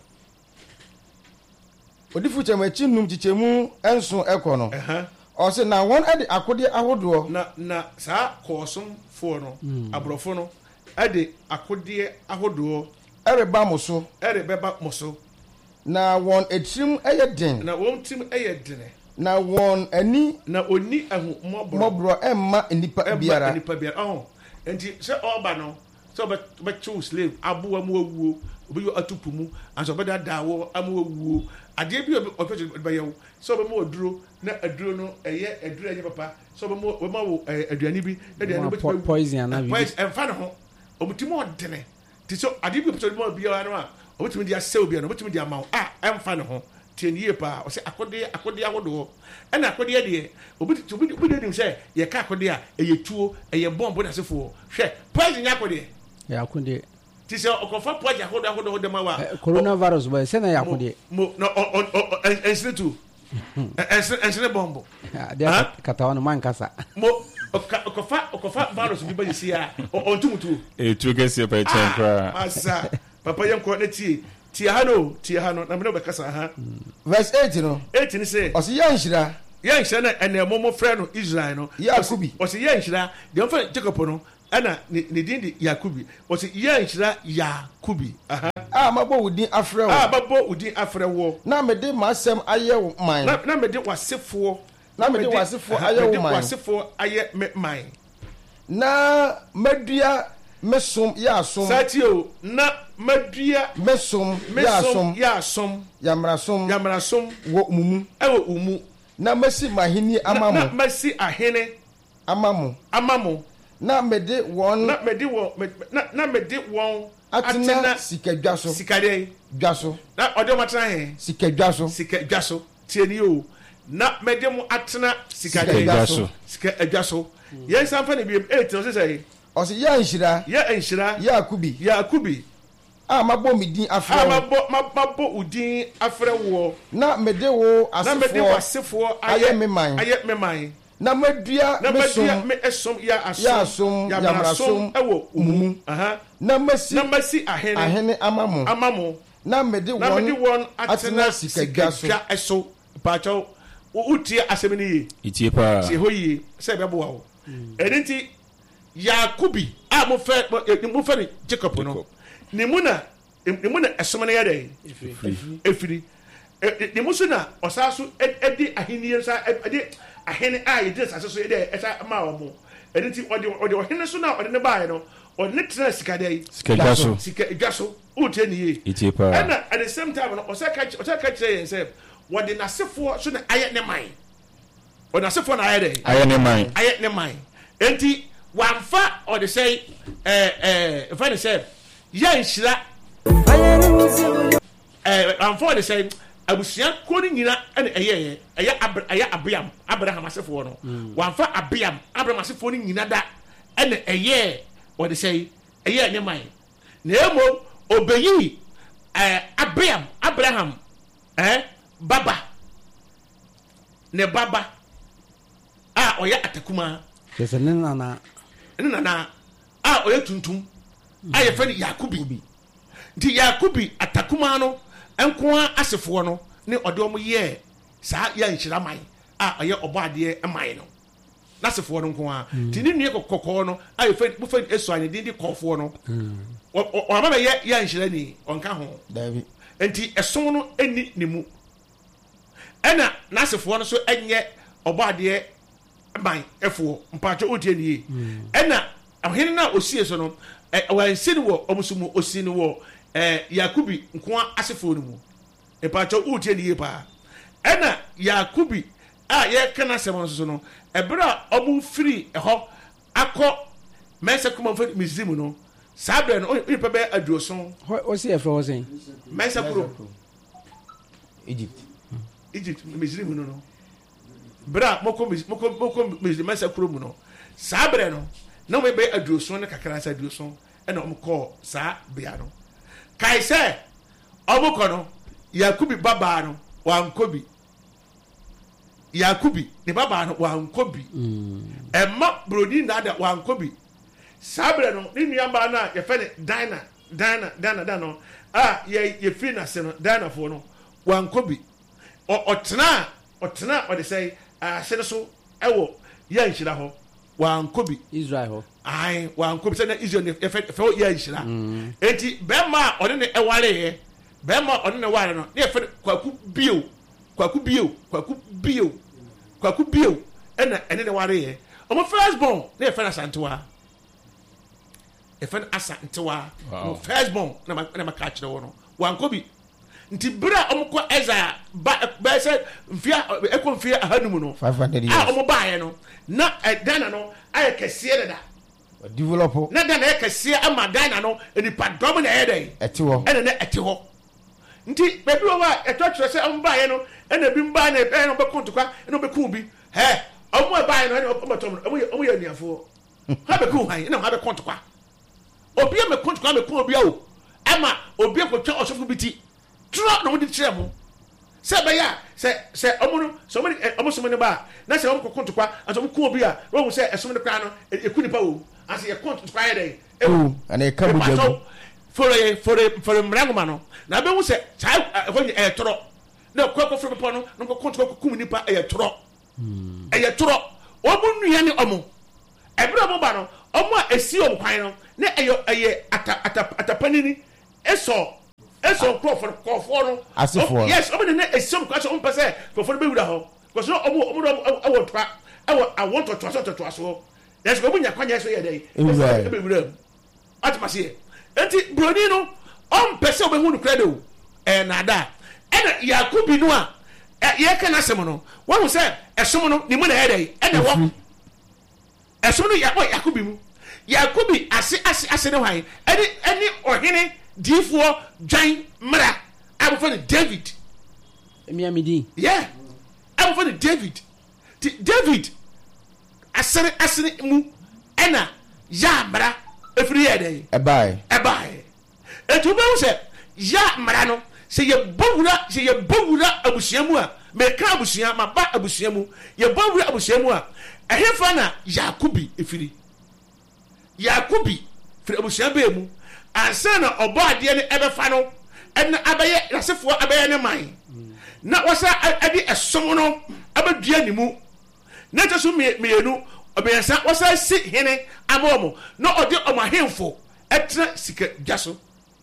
odiifoɔ kyerɛmɛ akyi num kyikyɛmu nson ɛkɔ no ɔsɛ na wɔn ɛde akodeɛ ahodoɔ na na saa kɔɔsomfoɔ no aborɔfo no ɛde akodeɛ ahodoɔ ɛreba mo so ɛrebɛba mo so na wɔn etirim ɛyɛ den na wɔn tirim ɛyɛ dene na wɔn ani na oni ahu mɔborɔ mɔborɔ ɛmma nipa biara ɛmma nipa biara ɔhɔ nti sɛ ɔba no sɛ ɔbɛkyew slave aboa mu awuo obi yɛ atupu mu anso ɔbɛda daawɔ amu awuo adeɛ bi ɔpɛ sɛ ɔbɛyɛ wo sɛ ɔbɛma oduro na aduro no ɛyɛ aduro ɛnyɛ papa sɛ ɔbɛma ɔbɛma wo aduane bi aduane bi bɛtumi poison ana bi ɛmfa ne ho ɔmutimi ɔdene ti so ade bi pɛtɛ mo biara no a obetumi di asɛw biara no obetumi di ama wo a ɛmfa ne ho tie ne yie paa ɔsɛ akode akode ahodoɔ ɛna akode deɛ obi obi obi de nim sɛ yɛ ka akode a ɛyɛ tuo ɛyɛ bɔmbo na sefoɔ hwɛ poison nya akode yɛ akode ti sɛ ɔkɔfa poison ahodoɔ ahodoɔ de ma wa coronavirus boy sɛ na yɛ akode mo no ɔ ɔ ɛnsene tu ɛnsene ɛnsene bɔmbo deɛ katawa no man kasa mo ɔkɔfa ɔkɔfa virus bi ba yɛsi a ɔntumutuo ɛtuo kɛseɛ pa ɛkyɛn koraa asa papa yɛnkɔ ne tie tie ha no tie ha no na mene wobɛkasa ha verse eight no eight ne sɛ ɔsɛ yɛnhyira yɛnhyira no ɛnɛ mɔmɔ frɛ no Israel no Yakubi ɔsɛ yɛnhyira deɛ ɔmfa Jacob no ɛna ne din de Yakubi ɔsɛ yɛnhyira Yakubi aha a mabɔ wo din afrɛ wo a mabɔ wo din afrɛ wo na mede m'asɛm ayɛ wo man na na mede w'asefoɔ na mede w'asefoɔ ayɛ wo man w'asefoɔ ayɛ me man na madua mesom yɛ asom satio na madua mesom yɛ asom yɛ asom yamrasom yamrasom wɔ mumu ɛwɔ umu na masi mahini ama mo na masi ahene ama mo ama mo na mede wɔn na mede wɔn na na mede wɔn atena sikadwa so sikade dwa so na ɔde wɔn atena he sikadwa so sikadwa so tie ni o na mede mo atena sikade dwa so sikadwa so yɛn sanfa ne biem eight no sɛ ɔsɛ yɛ nhyira yɛ nhyira Yakubi Yakubi a mabɔ mi din afrɛ a mabɔ mabɔ wo din afrɛ wo na mede wo na mede wo asefoɔ ayɛ me man ayɛ me man na madua na mesom madua me esom yɛ asom yɛ asom yamrasom ɛwɔ umumu aha na masi na masi ahene ahene ama mo ama mo na mede na mede wɔn wɔn atena sikadwa so ɛso paakyɛw wotie asɛm no yie itie paa tie hɔ yie sɛ ɛbɛboa wo ɛno nti Yakubi a mofɛ mofɛ no Jacob no ne mu na ne mu na ɛsom no yɛ dɛ ɛfiri ne mu so na ɔsaa so ɛde ahenni nsa ɛde ahene a yɛdi asase so yɛde ɛsa ma wɔ mo ɛno nti ɔde ɔde ɔhene so na ɔde ne baeɛ no ɔde ne tena sikada yi sikadwa so sikadwa so wotie ne yie itie paa ɛna at the same time no ɔsɛ ka ɔsɛ ka kyerɛ yɛn sɛ wɔde n'asefoɔ so na ayɛ ne man ɔde n'asefoɔ na ayɛ dɛ ayɛ ne man ayɛ ne man enti wamfa ɔde sɛ ɛɛ ɛɛ ɛfɛ ne sɛ yɛ nhyira ɛɛ wamfa ɔde sɛ abusua kuro no nyina ɛna ɛyɛ ɛyɛ ɛyɛ abiam abraham asefoɔ no wamfa abiam abraham asefoɔ no nyina da ɛna ɛyɛ ɔde sɛ ɛyɛ ne man na emo obeyi ɛɛ abiam abraham ɛɛ baba ne baba a ɔyɛ atakuma yɛsɛ ne nana ne nana a ɔyɛ tuntum a yɛfɛ no yakubi nti yakubi atakuma no nkoa asefoɔ no ne ɔde ɔmo yɛ saa yɛ nhyira man a ɔyɛ ɔbɔ adeɛ man no n'asefoɔ no nkoa nti ne nua kɔkɔɔ no a yɛfɛ mo fɛ esu anya de de kɔɔfoɔ no ɔma bɛ yɛ yɛ nhyira ni ɔnka ho nti ɛson no ɛni ne mu ɛna n'asefoɔ no so ɛnyɛ ɔbɔ adeɛ man ɛfoɔ mpatsɔ otie ne yie ɛna ɔhene na osie so no ɛ wɔnsi ne wɔ ɔmo so mu osie ne wɔ ɛɛ yakubi nkoa asefoɔ no mu mpatsɔ otie ne yie paa ɛna yakubi a yɛka n'asɛm no so no ɛbɛrɛ a ɔmo firi ɛhɔ akɔ mɛnsa kuma fɛ misiri no saa bɛrɛ no onipa bɛ aduoson. ɔsi ɛfɛ ɔsɛn. mɛnsa kuro egypt egypt misiri mu no no bɛrɛ a mɔkɔ mɔkɔ mɔkɔ misiri mɛnsa kuro mu no saa bɛrɛ no na wɔn bɛ aduoson ne kakra sa aduoson ɛna wɔn kɔɔ saa bea no kae sɛ ɔmo kɔ no yakubi babaa no wankɔ bi yakubi ne babaa no wankɔ bi ɛma broni nada wankɔ bi saa bɛrɛ no ne nuabaa no a yɛfɛ ne dina dina dina dina no a yɛ yɛfiri n'ase no dina foɔ no wankɔ bi ɔ ɔtena ɔtena ɔde sɛ ahyɛ no so ɛwɔ yɛ nhyira hɔ wankɔ bi israel hɔ ayi wankɔ bi sɛ na israel yɛfɛ fɛ yɛ nhyira eti bɛrima a ɔne ne ɛware yɛ bɛrima a ɔne ne ware no ne yɛfɛ kwaku bio kwaku bio kwaku bio kwaku bio ɛna ɛne ne ware yɛ ɔmo first born ne yɛfɛ no asantewa yɛfɛ no asantewa ɔmo first born na ma na ma ka kyerɛ wɔ no wankɔ bi nti bere a ɔmo kɔ ɛza ba bɛyɛ sɛ mfia ɛkɔ mfia ahanum no five hundred years a ɔmo baayɛ no na ɛdana no ayɛ kɛseɛ dada develop na dana yɛ kɛseɛ ama dana no nipa dɔm na ɛyɛ dɛ ɛte hɔ ɛna na ɛte hɔ nti baabi wɔ hɔ a ɛtɔ kyerɛ sɛ ɔmo baayɛ no ɛna bi mbaa na ɛbɛyɛ no ɔbɛko ntokwa ɛna ɔbɛko bi hɛ ɔmo baayɛ no ɛna ɔmo tɔm no ɔmo yɛ ɔmo yɛ aniafoɔ ha bɛko han ɛna ha bɛko ntokwa obi a mɛko ntokwa mɛko obi a o ɛma obi a kɔtwa ɔsɔfo bi ti turo na wɔde kyerɛ mo sɛ bɛyɛ sɛ sɛ ɔmo no sɛ ɔmo ɔmo som ne ba na sɛ ɔmo kɔkɔ ntokwa asɛ ɔmo ko obi a wɔn sɛ ɛsom ne kora no eku nipa wo asɛ yɛ kɔ ntokwa yɛ dɛ ewu ɛna ɛka mu jagu foro yɛ foro foro mmerangoma no na bɛ hu sɛ saa ɛfɔ nyɛ ɛyɛ toro na kɔ kɔ foro bepɔ no na kɔ ntokwa kɔ kum nipa ɛyɛ toro ɛyɛ toro ɔmo nua ne ɔmo ɛbɛrɛ ɔmo ba no ɔmo a esi ɔmo kwan no ne ɛyɛ ɛyɛ ata ata atapanini esɔ eso nkurɔfoɔ kɔɔfoɔ no asefoɔ yes ɔmo de ne esiom kɔ asɛ ɔmo pɛ sɛ kɔɔfoɔ no bɛwura hɔ kɔsɔ ɔmo ɔmo de ɛwɔ ntɔa ɛwɔ awɔ ntɔtoa so ntɔtoa so yɛsɛ ɔmo nya kwanya so yɛ dɛ ɛsɛ ɛbɛwura mu ɔtuma seɛ eti broni no ɔmpɛ sɛ ɔbɛhu no kura de o ɛɛ nada ɛna yakubi no a yɛka n'asɛm no wɔn sɛ ɛsom no ne mu na yɛ dɛ ɛna wɔ ɛsom no yɛ yakubi mu yakubi ase ase ase ne hwan ɛne ɛne ɔhene diifoɔ dwan mmara abofo no david miamidi yeah abofo no david ti david asene asene mu ɛna ya mmara efiri yɛ dɛ ɛbae ɛbae etu bɛn sɛ ya mmara no sɛ yɛ bɔwura sɛ yɛ bɔwura abusua mu a mɛka abusua ma ba abusua mu yɛ bɔwura abusua mu a ɛhefa na yakubi efiri yakubi firi abusua bɛɛ mu ansa na ɔbɔ adeɛ no ɛbɛfa no ɛna abɛyɛ n'asefoɔ abɛyɛ ne man na wɔsa ɛde ɛsom no abɛdua ne mu na ɛtɛ so mmienu ɔbɛyɛnsa wɔsa si hene ama wɔn na ɔde ɔmo ahemfo ɛtena sika gya so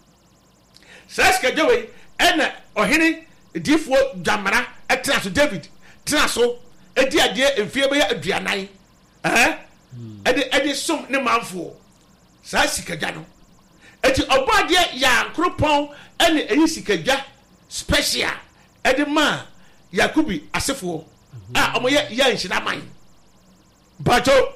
saa sika gya wei ɛna ɔhene diifoɔ dwamara ɛtena so david tena so ɛdi adeɛ mfie bɛyɛ aduanan ɛhɛ ɛde ɛde som ne manfoɔ saa sika gya no eti ɔbɔ adeɛ yɛ ankoropɔn ɛne ɛyi sikadwa special ɛde ma yakubi asefoɔ a ɔmo yɛ yɛ nhyira man bato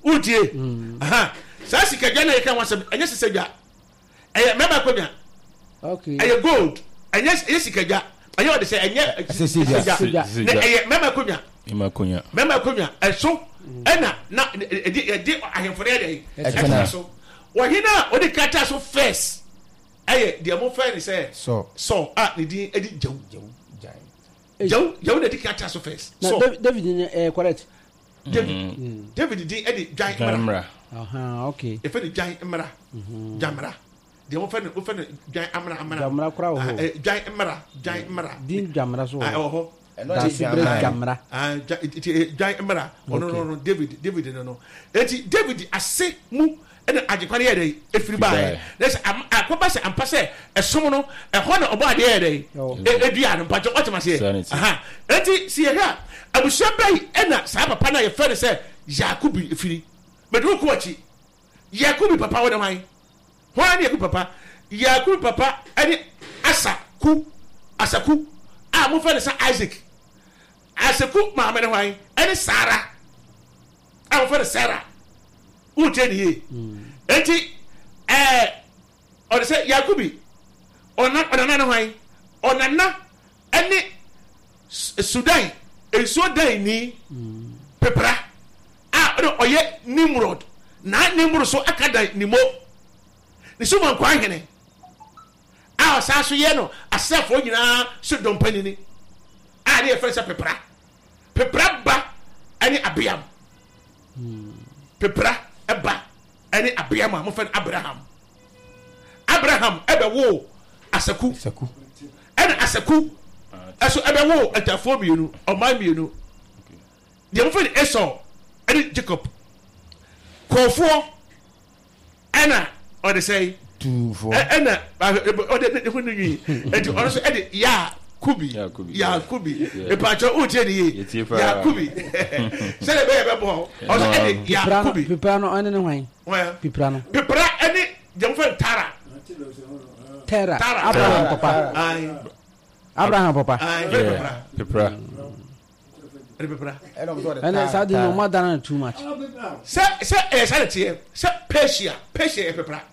utie aha saa sikadwa na yɛka wasɛm ɛnyɛ sisadwa ɛyɛ mɛma kodwa okay ɛyɛ gold ɛnyɛ ɛyɛ sikadwa ɛyɛ ɔde sɛ ɛnyɛ sisadwa na ɛyɛ mɛma kodwa mɛma kodwa mɛma kodwa ɛso ɛna na ɛdi ɛdi ahemfo yɛ dɛ ɛtena so wɔhina ɔde kata so first ɛyɛ deɛ mo fɛ ne sɛ so so a ne din ɛdi gyaw gyaw gyaw na di kata so first so David ni eh correct David David din ɛdi dwan mra aha okay efe ni dwan mra jamra deɛ mo fɛ ne mo fɛ ne dwan amra amra jamra kora ho dwan mra dwan mra din jamra so ɛwɔ hɔ da sibre jamra ah dwan mra ono no no David David no no eti David ase mu ɛna agyekwani yɛ dɛ efiri baa ɛsɛ akɔba sɛ ampa sɛ ɛsom no ɛhɔ na ɔbɔ adeɛ yɛ dɛ edua no mpatɔ ɔtɛma seɛ aha eti si yɛ hɛ abusua bɛyi ɛna saa papa na yɛfɛ no sɛ Yakubi efiri mɛdu kɔ akyi Yakubi papa wɔ dɛm ayi hɔn ani Yakubi papa Yakubi papa ɛne Asaku Asaku a mo fɛ no sɛ Isaac Asaku maame ne hɔn ɛne Sara a mo fɛ no Sarah ute ni ye eti eh ɔde sɛ Yakubi ɔna ɔnana ne hwan ɔnana ɛne Sudan ensuo dan ni pepra a ɔde ɔyɛ Nimrod na Nimrod so aka dan ni mo ne so man kwan hene a ɔsa so yɛ no asafo nyinaa so dɔmpani ni a ne yɛ fɛ sɛ pepra pepra ba ɛne Abiam pepra ɛba ɛne Abiam a mo fɛ Abraham Abraham ɛbɛ wo Asaku Asaku ɛna Asaku ɛso ɛbɛ wo atafo mienu ɔman mienu deɛ mo fɛ Esau ɛne Jacob kɔfoɔ ɛna ɔde sɛ tufo ɛna ɔde ne ho no yi ɛti ɔno so ɛde Yakubi Yakubi epacho utie ni ye Yakubi sele be be bo o so ɛde Yakubi pipra no ɔne ne hwan pipra no pipra ɛne jemfa Tara Tara Abraham papa Abraham papa pipra pipra ɛna sa di no more than too much sɛ sɛ eh sɛ tie sɛ Persia Persia e pipra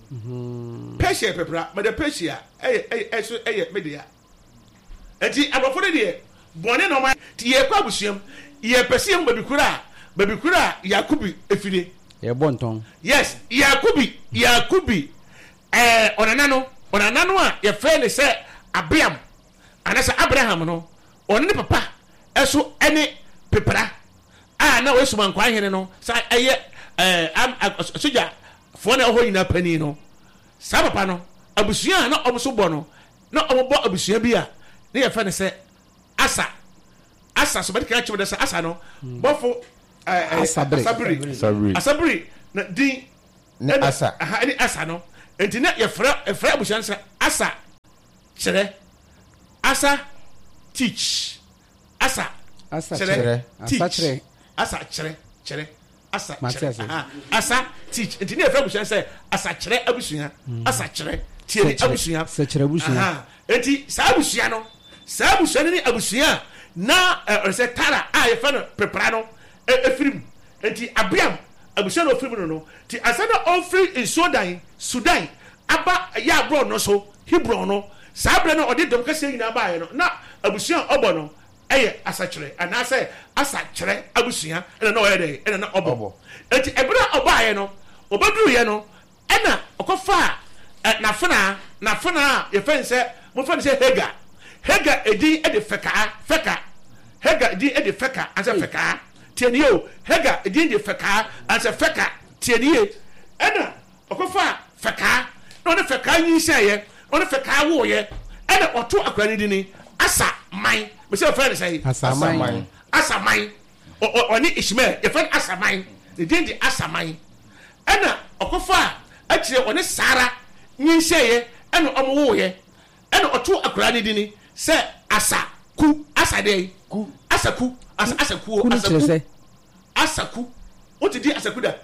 Persia pipra but the Persia eh eh so eh media enti abrofo de de bɔne no ma ti ye kwa busuam ye pɛsɛ baby kura baby kura Yakubi efire ye bonton yes Yakubi Yakubi eh onana no onana no a ye fɛ ne sɛ Abiam anasa Abraham no ɔne ne papa ɛso ɛne pepra a na wesu man kwan hene no sa ɛyɛ eh soja fo na ho nyina pani no sa papa no abusua na ɔmo so bɔ no na ɔmo bɔ abusua bi a ne yɛ fɛ ne sɛ Asa Asa so bɛde ka kyerɛ sɛ Asa no bɔfo Asabri Asabri na din ne Asa aha ne Asa no enti na yɛ frɛ yɛ frɛ abusua sɛ Asa kyerɛ Asa teach Asa Asa kyerɛ Asa kyerɛ Asa kyerɛ kyerɛ Asa kyerɛ aha Asa teach enti na yɛ frɛ abusua sɛ Asa kyerɛ abusua Asa kyerɛ tie abusua sɛ kyerɛ abusua enti saa abusua no saa abusua ne abusua na ɔsɛ Tara a yɛfɛ no pepra no efirim enti Abiam abusua no ofirim no no ti asana ɔfiri nsuodan Sudan aba yɛ abro no so Hebron no saa bre no ɔde dɔm kɛse nyinaa baayɛ no na abusua ɔbɔ no ɛyɛ asakyerɛ anaasɛ asakyerɛ abusua ɛna na ɔyɛ dɛ ɛna na ɔbɔ enti ɛbra ɔbaayɛ no ɔbɛduru yɛ no ɛna ɔkɔfa nafena nafena yɛfɛ sɛ mo fɛ sɛ Hagar Hagar edi edi feka feka Hagar edi edi feka ansa feka tienie o Hagar edi edi feka ansa feka tienie ɛna ɔkɔfa feka na ɔne feka nyi hyɛyɛ ɔne feka woyɛ ɛna ɔto akora ne dini Asa man me sɛ fɛ ne sɛ Asa man Asa man ɔne Ishmael yɛfɛ Asa man ne din di Asa man ɛna ɔkɔfa akyerɛ ɔne Sara nyi hyɛyɛ ɛna ɔmo woyɛ ɛna ɔto akora ne dini sɛ Asaku asa de ku Asaku asa Asaku Asaku Asaku o ti di Asaku da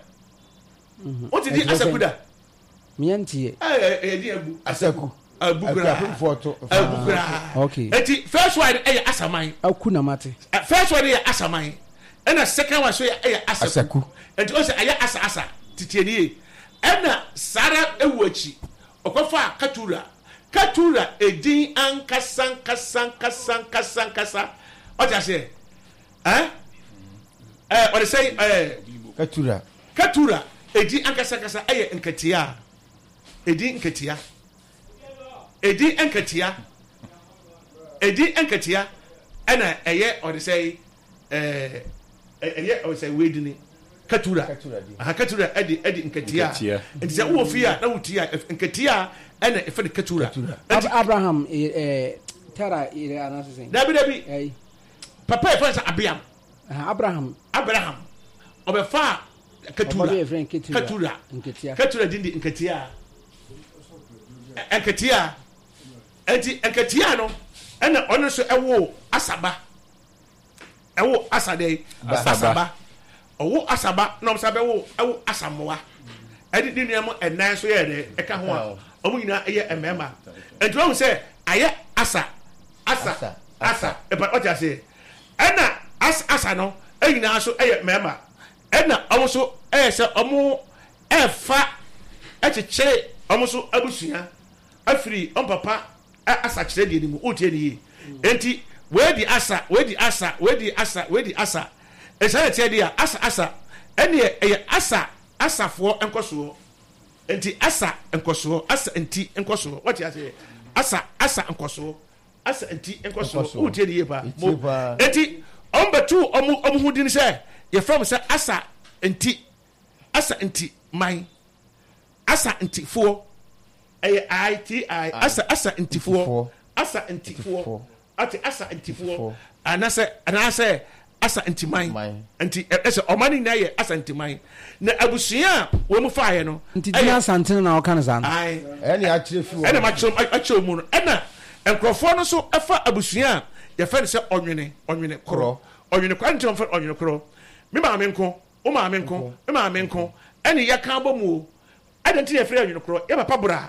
o ti di Asaku da miantie eh eh di abu Asaku abukura foto abukura okay eti first one eh Asaman aku na mate first one eh Asaman ɛna second one so yɛ asaku nti o sɛ ayɛ asa asa titienie ɛna sara ewu akyi ɔkɔfa katura katura edin ankasa ankasa ankasa ankasa ankasa ɔte ase ɛn ɛɛ ɔde sɛ ɛɛ katura katura edin ankasa ankasa ɛyɛ nketea edin nketea edin nketea edin nketea ɛna ɛyɛ ɔde sɛ ɛɛ ɛyɛ ɔde sɛ wedini katura aha katura ɛdi ɛdi nketea nti sɛ wɔ fi a na wotia nketea ɛna ɛfɛ de katura Abraham ɛɛ Tara ɛɛ anasese dabi dabi ɛyi papa yɛ fɛn sɛ Abiam Abraham Abraham ɔbɛfa katura katura nketea katura di di nketea nketea ɛnti nketea no ɛna ɔno nso ɛwɔ asaba ɛwɔ asade asaba ɔwɔ asaba na ɔmo sábɛ wɔ ɛwɔ asamoa ɛdi di nua mo ɛnan so yɛ dɛ ɛka ho a ɔmo nyinaa ɛyɛ mmarima nti wɔn sɛ ayɛ asa asa asa ɛpa ɔte ase ɛna asa asa no ɛnyinaa so ɛyɛ mmarima ɛna ɔmo so ɛyɛ sɛ ɔmo ɛfa ɛkyekyere ɔmo so abusua afiri ɔmo papa asa kyerɛ deɛ ni mu ɔtie ne yie nti wɛdi asa wɛdi asa wɛdi asa wɛdi asa ɛsɛ ɛtiɛ deɛ asa asa ɛneɛ ɛyɛ asa asafoɔ nkɔsoɔ nti asa nkɔsoɔ asa nti nkɔsoɔ wɔte ase asa asa nkɔsoɔ asa nti nkɔsoɔ ɔtie ne yie pa mo nti ɔmo bɛtu ɔmo ɔmo ho din sɛ yɛfrɛ mo sɛ asa nti asa nti man asa ntifoɔ ɛyɛ I T I asa asa ntifoɔ asa ntifoɔ ate asa ntifoɔ anasɛ anasɛ asa ntiman nti ɛsɛ ɔman ni nyinaa yɛ asa ntiman na abusua a wɔn mu faayɛ no nti di asantene na ɔka ne saa no ɛne akyerɛ fi wɔ ɛna makyerɛ akyerɛ mu no ɛna nkurɔfoɔ no nso ɛfa abusua a yɛfɛ no sɛ ɔnwene ɔnwene korɔ ɔnwene korɔ ɛnti wɔn fɛ ɔnwene korɔ me maame nko wo maame nko me maame nko ɛne yɛka bɔ mu o ɛna nti yɛfrɛ ɔnwene korɔ yɛ papa bra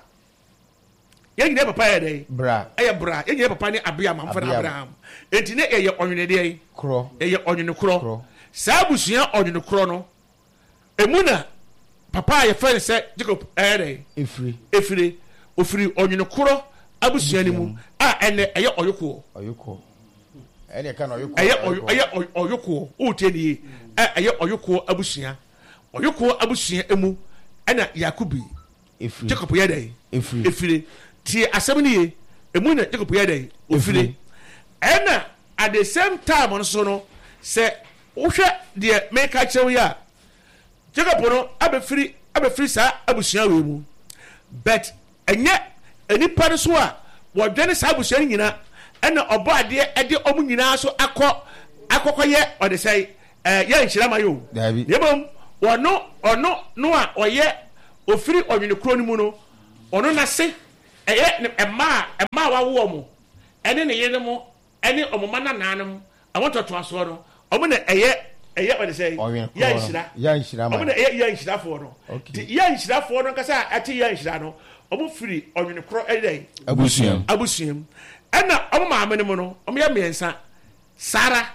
yɛn nyinaa papa yɛ dɛ bra ɛyɛ bra yɛn nyinaa papa ne Abraham amfa na Abraham enti ne ɛyɛ ɔnwene deɛ yi korɔ ɛyɛ ɔnwene korɔ saa abusua ɔnwene korɔ no emu na papa a yɛfrɛ no sɛ Jacob ɛyɛ dɛ efiri efiri ofiri ɔnwene korɔ abusua ne mu a ɛnɛ ɛyɛ ɔyokoɔ ɔyokoɔ ɛne ka na ɔyokoɔ ɛyɛ ɛyɛ ɔyokoɔ ɔɔtie ne yie ɛyɛ ɔyokoɔ abusua ɔyokoɔ abusua emu ɛna Yakubi efiri Jacob yɛ dɛ efiri efiri tie asɛm ne yie emu na Jacob yɛ dɛ ofiri ɛna at the same time no so no sɛ wohwɛ deɛ meka kyerɛw yi a Jacob no abɛfiri abɛfiri saa abusua wei mu but ɛnyɛ nipa no so a wɔdwene saa abusua no nyinaa ɛna ɔbɔ adeɛ ɛde ɔmo nyinaa so akɔ akɔkɔyɛ ɔde sɛ ɛɛ yɛ nhyira ma yɛ o yɛbɛm wɔno ɔno no a ɔyɛ ofiri ɔnwene kuro no mu no ɔno n'ase ɛyɛ ne mmaa mmaa wawo ɔmo ɛne ne yere mo ɛne ɔmo ma nanaa no mo ɔmo tɔtɔ asoɔ no ɔmo na ɛyɛ ɛyɛ ɔde sɛ yɛ nhyira yɛ nhyira ma ɔmo na ɛyɛ yɛ nhyirafoɔ no ti yɛ nhyirafoɔ no nkasa ɛte yɛ nhyira no ɔmo firi ɔnwene kuro ɛyɛ abusua abusua mu ɛna ɔmo maame no mu no ɔmo yɛ mmiɛnsa Sara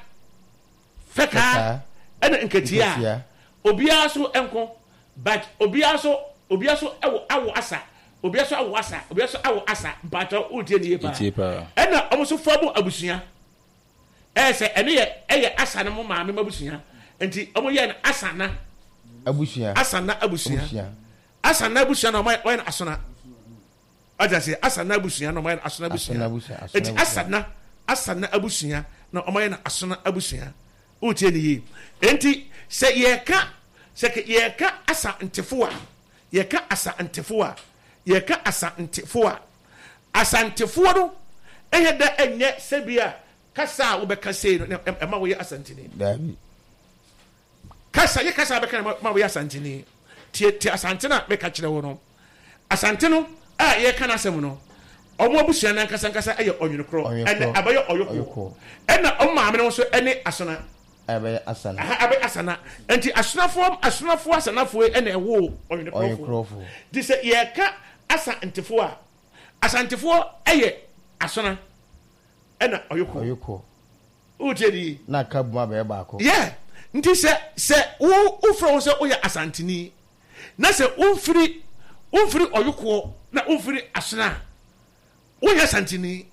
Fɛkaa ɛna Nketea obiara so ɛnko but obiara so obiara so ɛwɔ awo asa obiara so awo asa obiara so awo asa mpatɔ utie ne yie paa ɛna ɔmo so fɔ mo abusua ɛyɛ sɛ ɛne yɛ ɛyɛ asa no mo maame mo abusua nti ɔmo yɛ no asa na abusua asa na abusua asa na abusua na ɔmo yɛ no asona ɔjà sɛ asa na abusua na ɔmo yɛ no asona abusua nti asa na asa na abusua na ɔmo yɛ no asona abusua utie ne yie nti sɛ yɛka sɛ yɛka asa ntefo a yɛka asa ntefo a yɛka asa ntefo a asa ntefoɔ no ɛyɛ da ɛnyɛ sɛbi a kasa a wobɛka sei no ɛma woyɛ asantene dabi kasa yɛ kasa a bɛka ma woyɛ asantene tie tie asantene a mɛka kyerɛ wo no asante no a yɛka no asɛm no ɔmo abusua no ankasa nkasa ɛyɛ ɔnwene korɔ ɛnɛ abɛyɛ ɔyɔko ɛna ɔmo maame no nso ɛne asona abɛyɛ asana abɛyɛ asana nti asonafoɔ asonafoɔ asanafoɔ ɛna ɛwɔ ɔnwene korɔfoɔ di sɛ yɛka asa ntefoɔ a asantefoɔ ɛyɛ asona ɛna ɔyɔko ɔyɔko wotie di na ka buma bɛyɛ baako yɛ nti sɛ sɛ wo wofrɛ wo sɛ woyɛ asanteni na sɛ womfiri womfiri ɔyokoɔ na womfiri asona woyɛ asanteni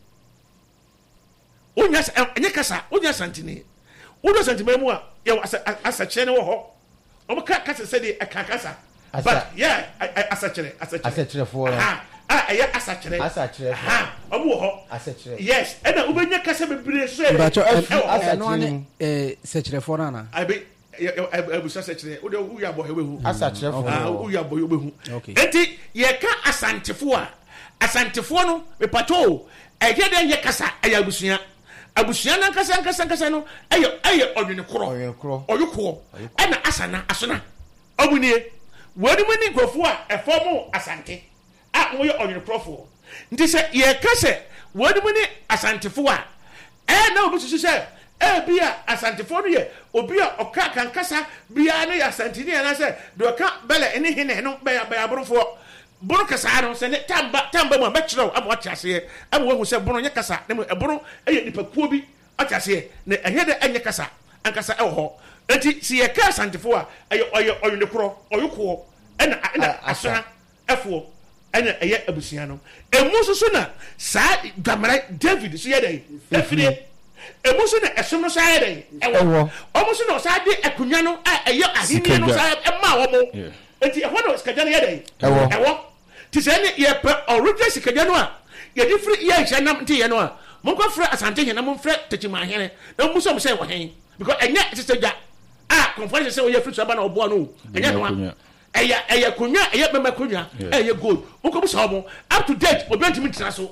wonya ɛnyɛ kasa wonya asanteni wonya asanteni mu a yɛwɔ asakyerɛ ne wɔ hɔ ɔmo ka kasa sɛdeɛ ɛka kasa but yeah asakyerɛ asakyerɛfoɔ a ɛyɛ asakyerɛ asakyerɛfoɔ ɔmo wɔ hɔ asakyerɛ yes ɛna wobɛnya kasa bebree so yɛ Mbacho asakyerɛ ɛno ane eh sekyerɛfoɔ no ana abe abusa sekyerɛ wode woyɛ abɔ hɛ wobɛhu asakyerɛfoɔ woyɛ abɔ hɛ wobɛhu Okay. enti yɛka asantefoɔ a asantefoɔ no mepatɔ ɛyɛ dɛ yɛ kasa ɛyɛ abusua abusua no ankasa ankasa ankasa no ɛyɛ ɛyɛ ɔdwene korɔ ɔyokoɔ ɛna asana asona ɔmunie wɔde mu ni nkurɔfoɔ a ɛfɔ mu asante a wɔyɛ ɔdwene korɔfoɔ nti sɛ yɛka sɛ wɔde mu ni asantefoɔ a ɛyɛ na obi susu sɛ ɛbi a asantefoɔ no yɛ obi a ɔka kankasa biara no yɛ asanteni anaasɛ deɛ ɔka bɛlɛ ɛne hene no bɛyɛ bɛyɛ aborofoɔ bono kasa no sɛ ne tamba tamba mu a bɛkyerɛw ama ɔte aseɛ ama wahu sɛ bono nyɛ kasa na mu ɛbono ɛyɛ nipakuo bi ɔte aseɛ na ɛnyɛ dɛ ɛnyɛ kasa ankasa ɛwɔ hɔ nti si yɛka asantefoɔ a ɛyɛ ɔyɛ ɔyene korɔ ɔyokoɔ ɛna ɛna asona ɛfoɔ ɛna ɛyɛ abusua no emu nso so na saa dwamara David so yɛ dɛ ɛfiri emu nso na ɛsom no so ayɛ dɛ ɛwɔ ɔmo so na ɔsaa de akonnwa no a ɛyɛ ahenni no saa ɛmaa wɔn nti ɛhɔ na sikadwa no yɛ dɛ ɛwɔ ɛwɔ ti sɛ ne yɛpɛ ɔregye sikadwa no a yɛde firi yɛ nhyɛ nam nti yɛ no a monkɔ frɛ asante hene na momfrɛ tɛkyimahene na mo sɛ mo sɛ wɔ hɛn because ɛnyɛ sisɛ dwa a kɔnfɔnse sɛ wɔyɛ firi so aba na ɔboa no ɛnyɛ no a ɛyɛ ɛyɛ konwa ɛyɛ bɛmɛ konwa ɛyɛ gold monkɔ mo sɛ ɔmo up to date obi ntumi tena so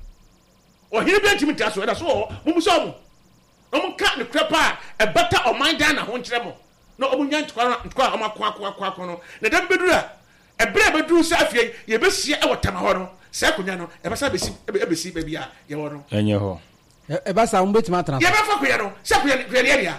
ɔhene bi ntumi tena so ɛda so wɔ mo mo sɛ ɔmo na mo ka ne kura pa a ɛbɛta ɔman dan na ho nkyerɛ mo na ɔmo nya ntokwa ntokwa a ɔmo akɔ akɔ akɔ akɔ no na dɛm bɛduru a ɛbrɛ bɛduru sɛ afei yɛbɛhyia ɛwɔ tam hɔ no sɛ akonnwa no ɛbɛsa bɛsi ɛbɛsi baabi a yɛwɔ no ɛnyɛ hɔ ɛba saa wobɛtumi atena so yɛbɛfa akonnwa no sɛ akonnwa no yɛdeɛ deɛ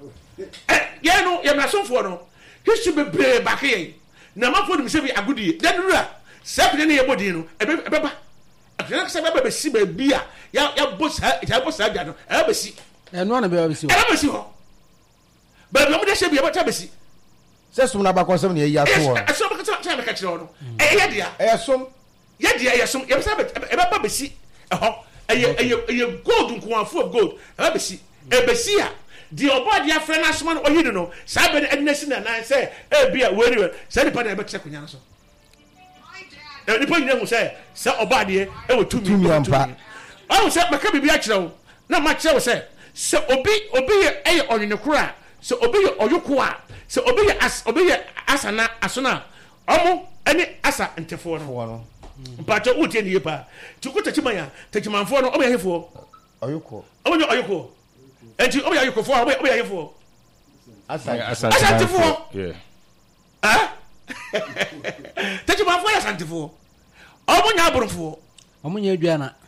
ɛ yɛn no yɛmmerɛsomfoɔ no history bebree baake yɛn na amanfoɔ nim sɛ bi agodie dɛ duru a sɛ akonnwa no yɛbɔ din no ɛbɛba akonnwa no sɛ bɛba bɛsi baabi a yɛabɔ saa yɛabɔ saa dwa no ɛbɛsi ɛno ana bɛba bɛsi hɔ ɛbɛsi hɔ baabi a wɔde hyɛ bi yɛbɛta bɛsi sɛ som no abakɔsɛm ne yɛyi ato wɔ ɛsom bɛkasa kyerɛ mɛka kyerɛ hɔ no ɛyɛ yɛdea ɛyɛ som yɛdea ɛyɛ som yɛbɛsa ɛbɛba bɛsi ɛhɔ ɛyɛ ɛyɛ ɛyɛ gold nkoafo of gold ɛbɛ bɛsi ɛbɛsi a deɛ ɔbɔ adeɛ afrɛ no asoma no ɔyi no no saa bɛ no ɛde no asi na nan sɛ ɛbi a wɔri wɛ saa nipa no ɛbɛkyerɛ konya no so nipa nyina hu sɛ sɛ ɔbɔ adeɛ ɛwɔ tumi ampa ɔhu sɛ mɛka biribi akyerɛ wo na makyerɛ wo sɛ sɛ obi obi yɛ ɛyɛ ɔnwene koro a sɛ obi yɛ ɔyoko a sɛ obi yɛ as obi yɛ asana asona ɔmo ɛne asa ntefoɔ no mpatsɛ wotie ne yie paa ti ko tɛkyimanya tɛkyimanfoɔ no ɔmo yɛ hefoɔ ɔyoko ɔmo yɛ ɔyoko eti ɔmo yɛ ayokofoɔ a ɔmo yɛ hefoɔ asantefoɔ ɛɛ tɛkyimanfoɔ yɛ asantefoɔ ɔmo nyɛ aborɔfoɔ ɔmo nyɛ aduana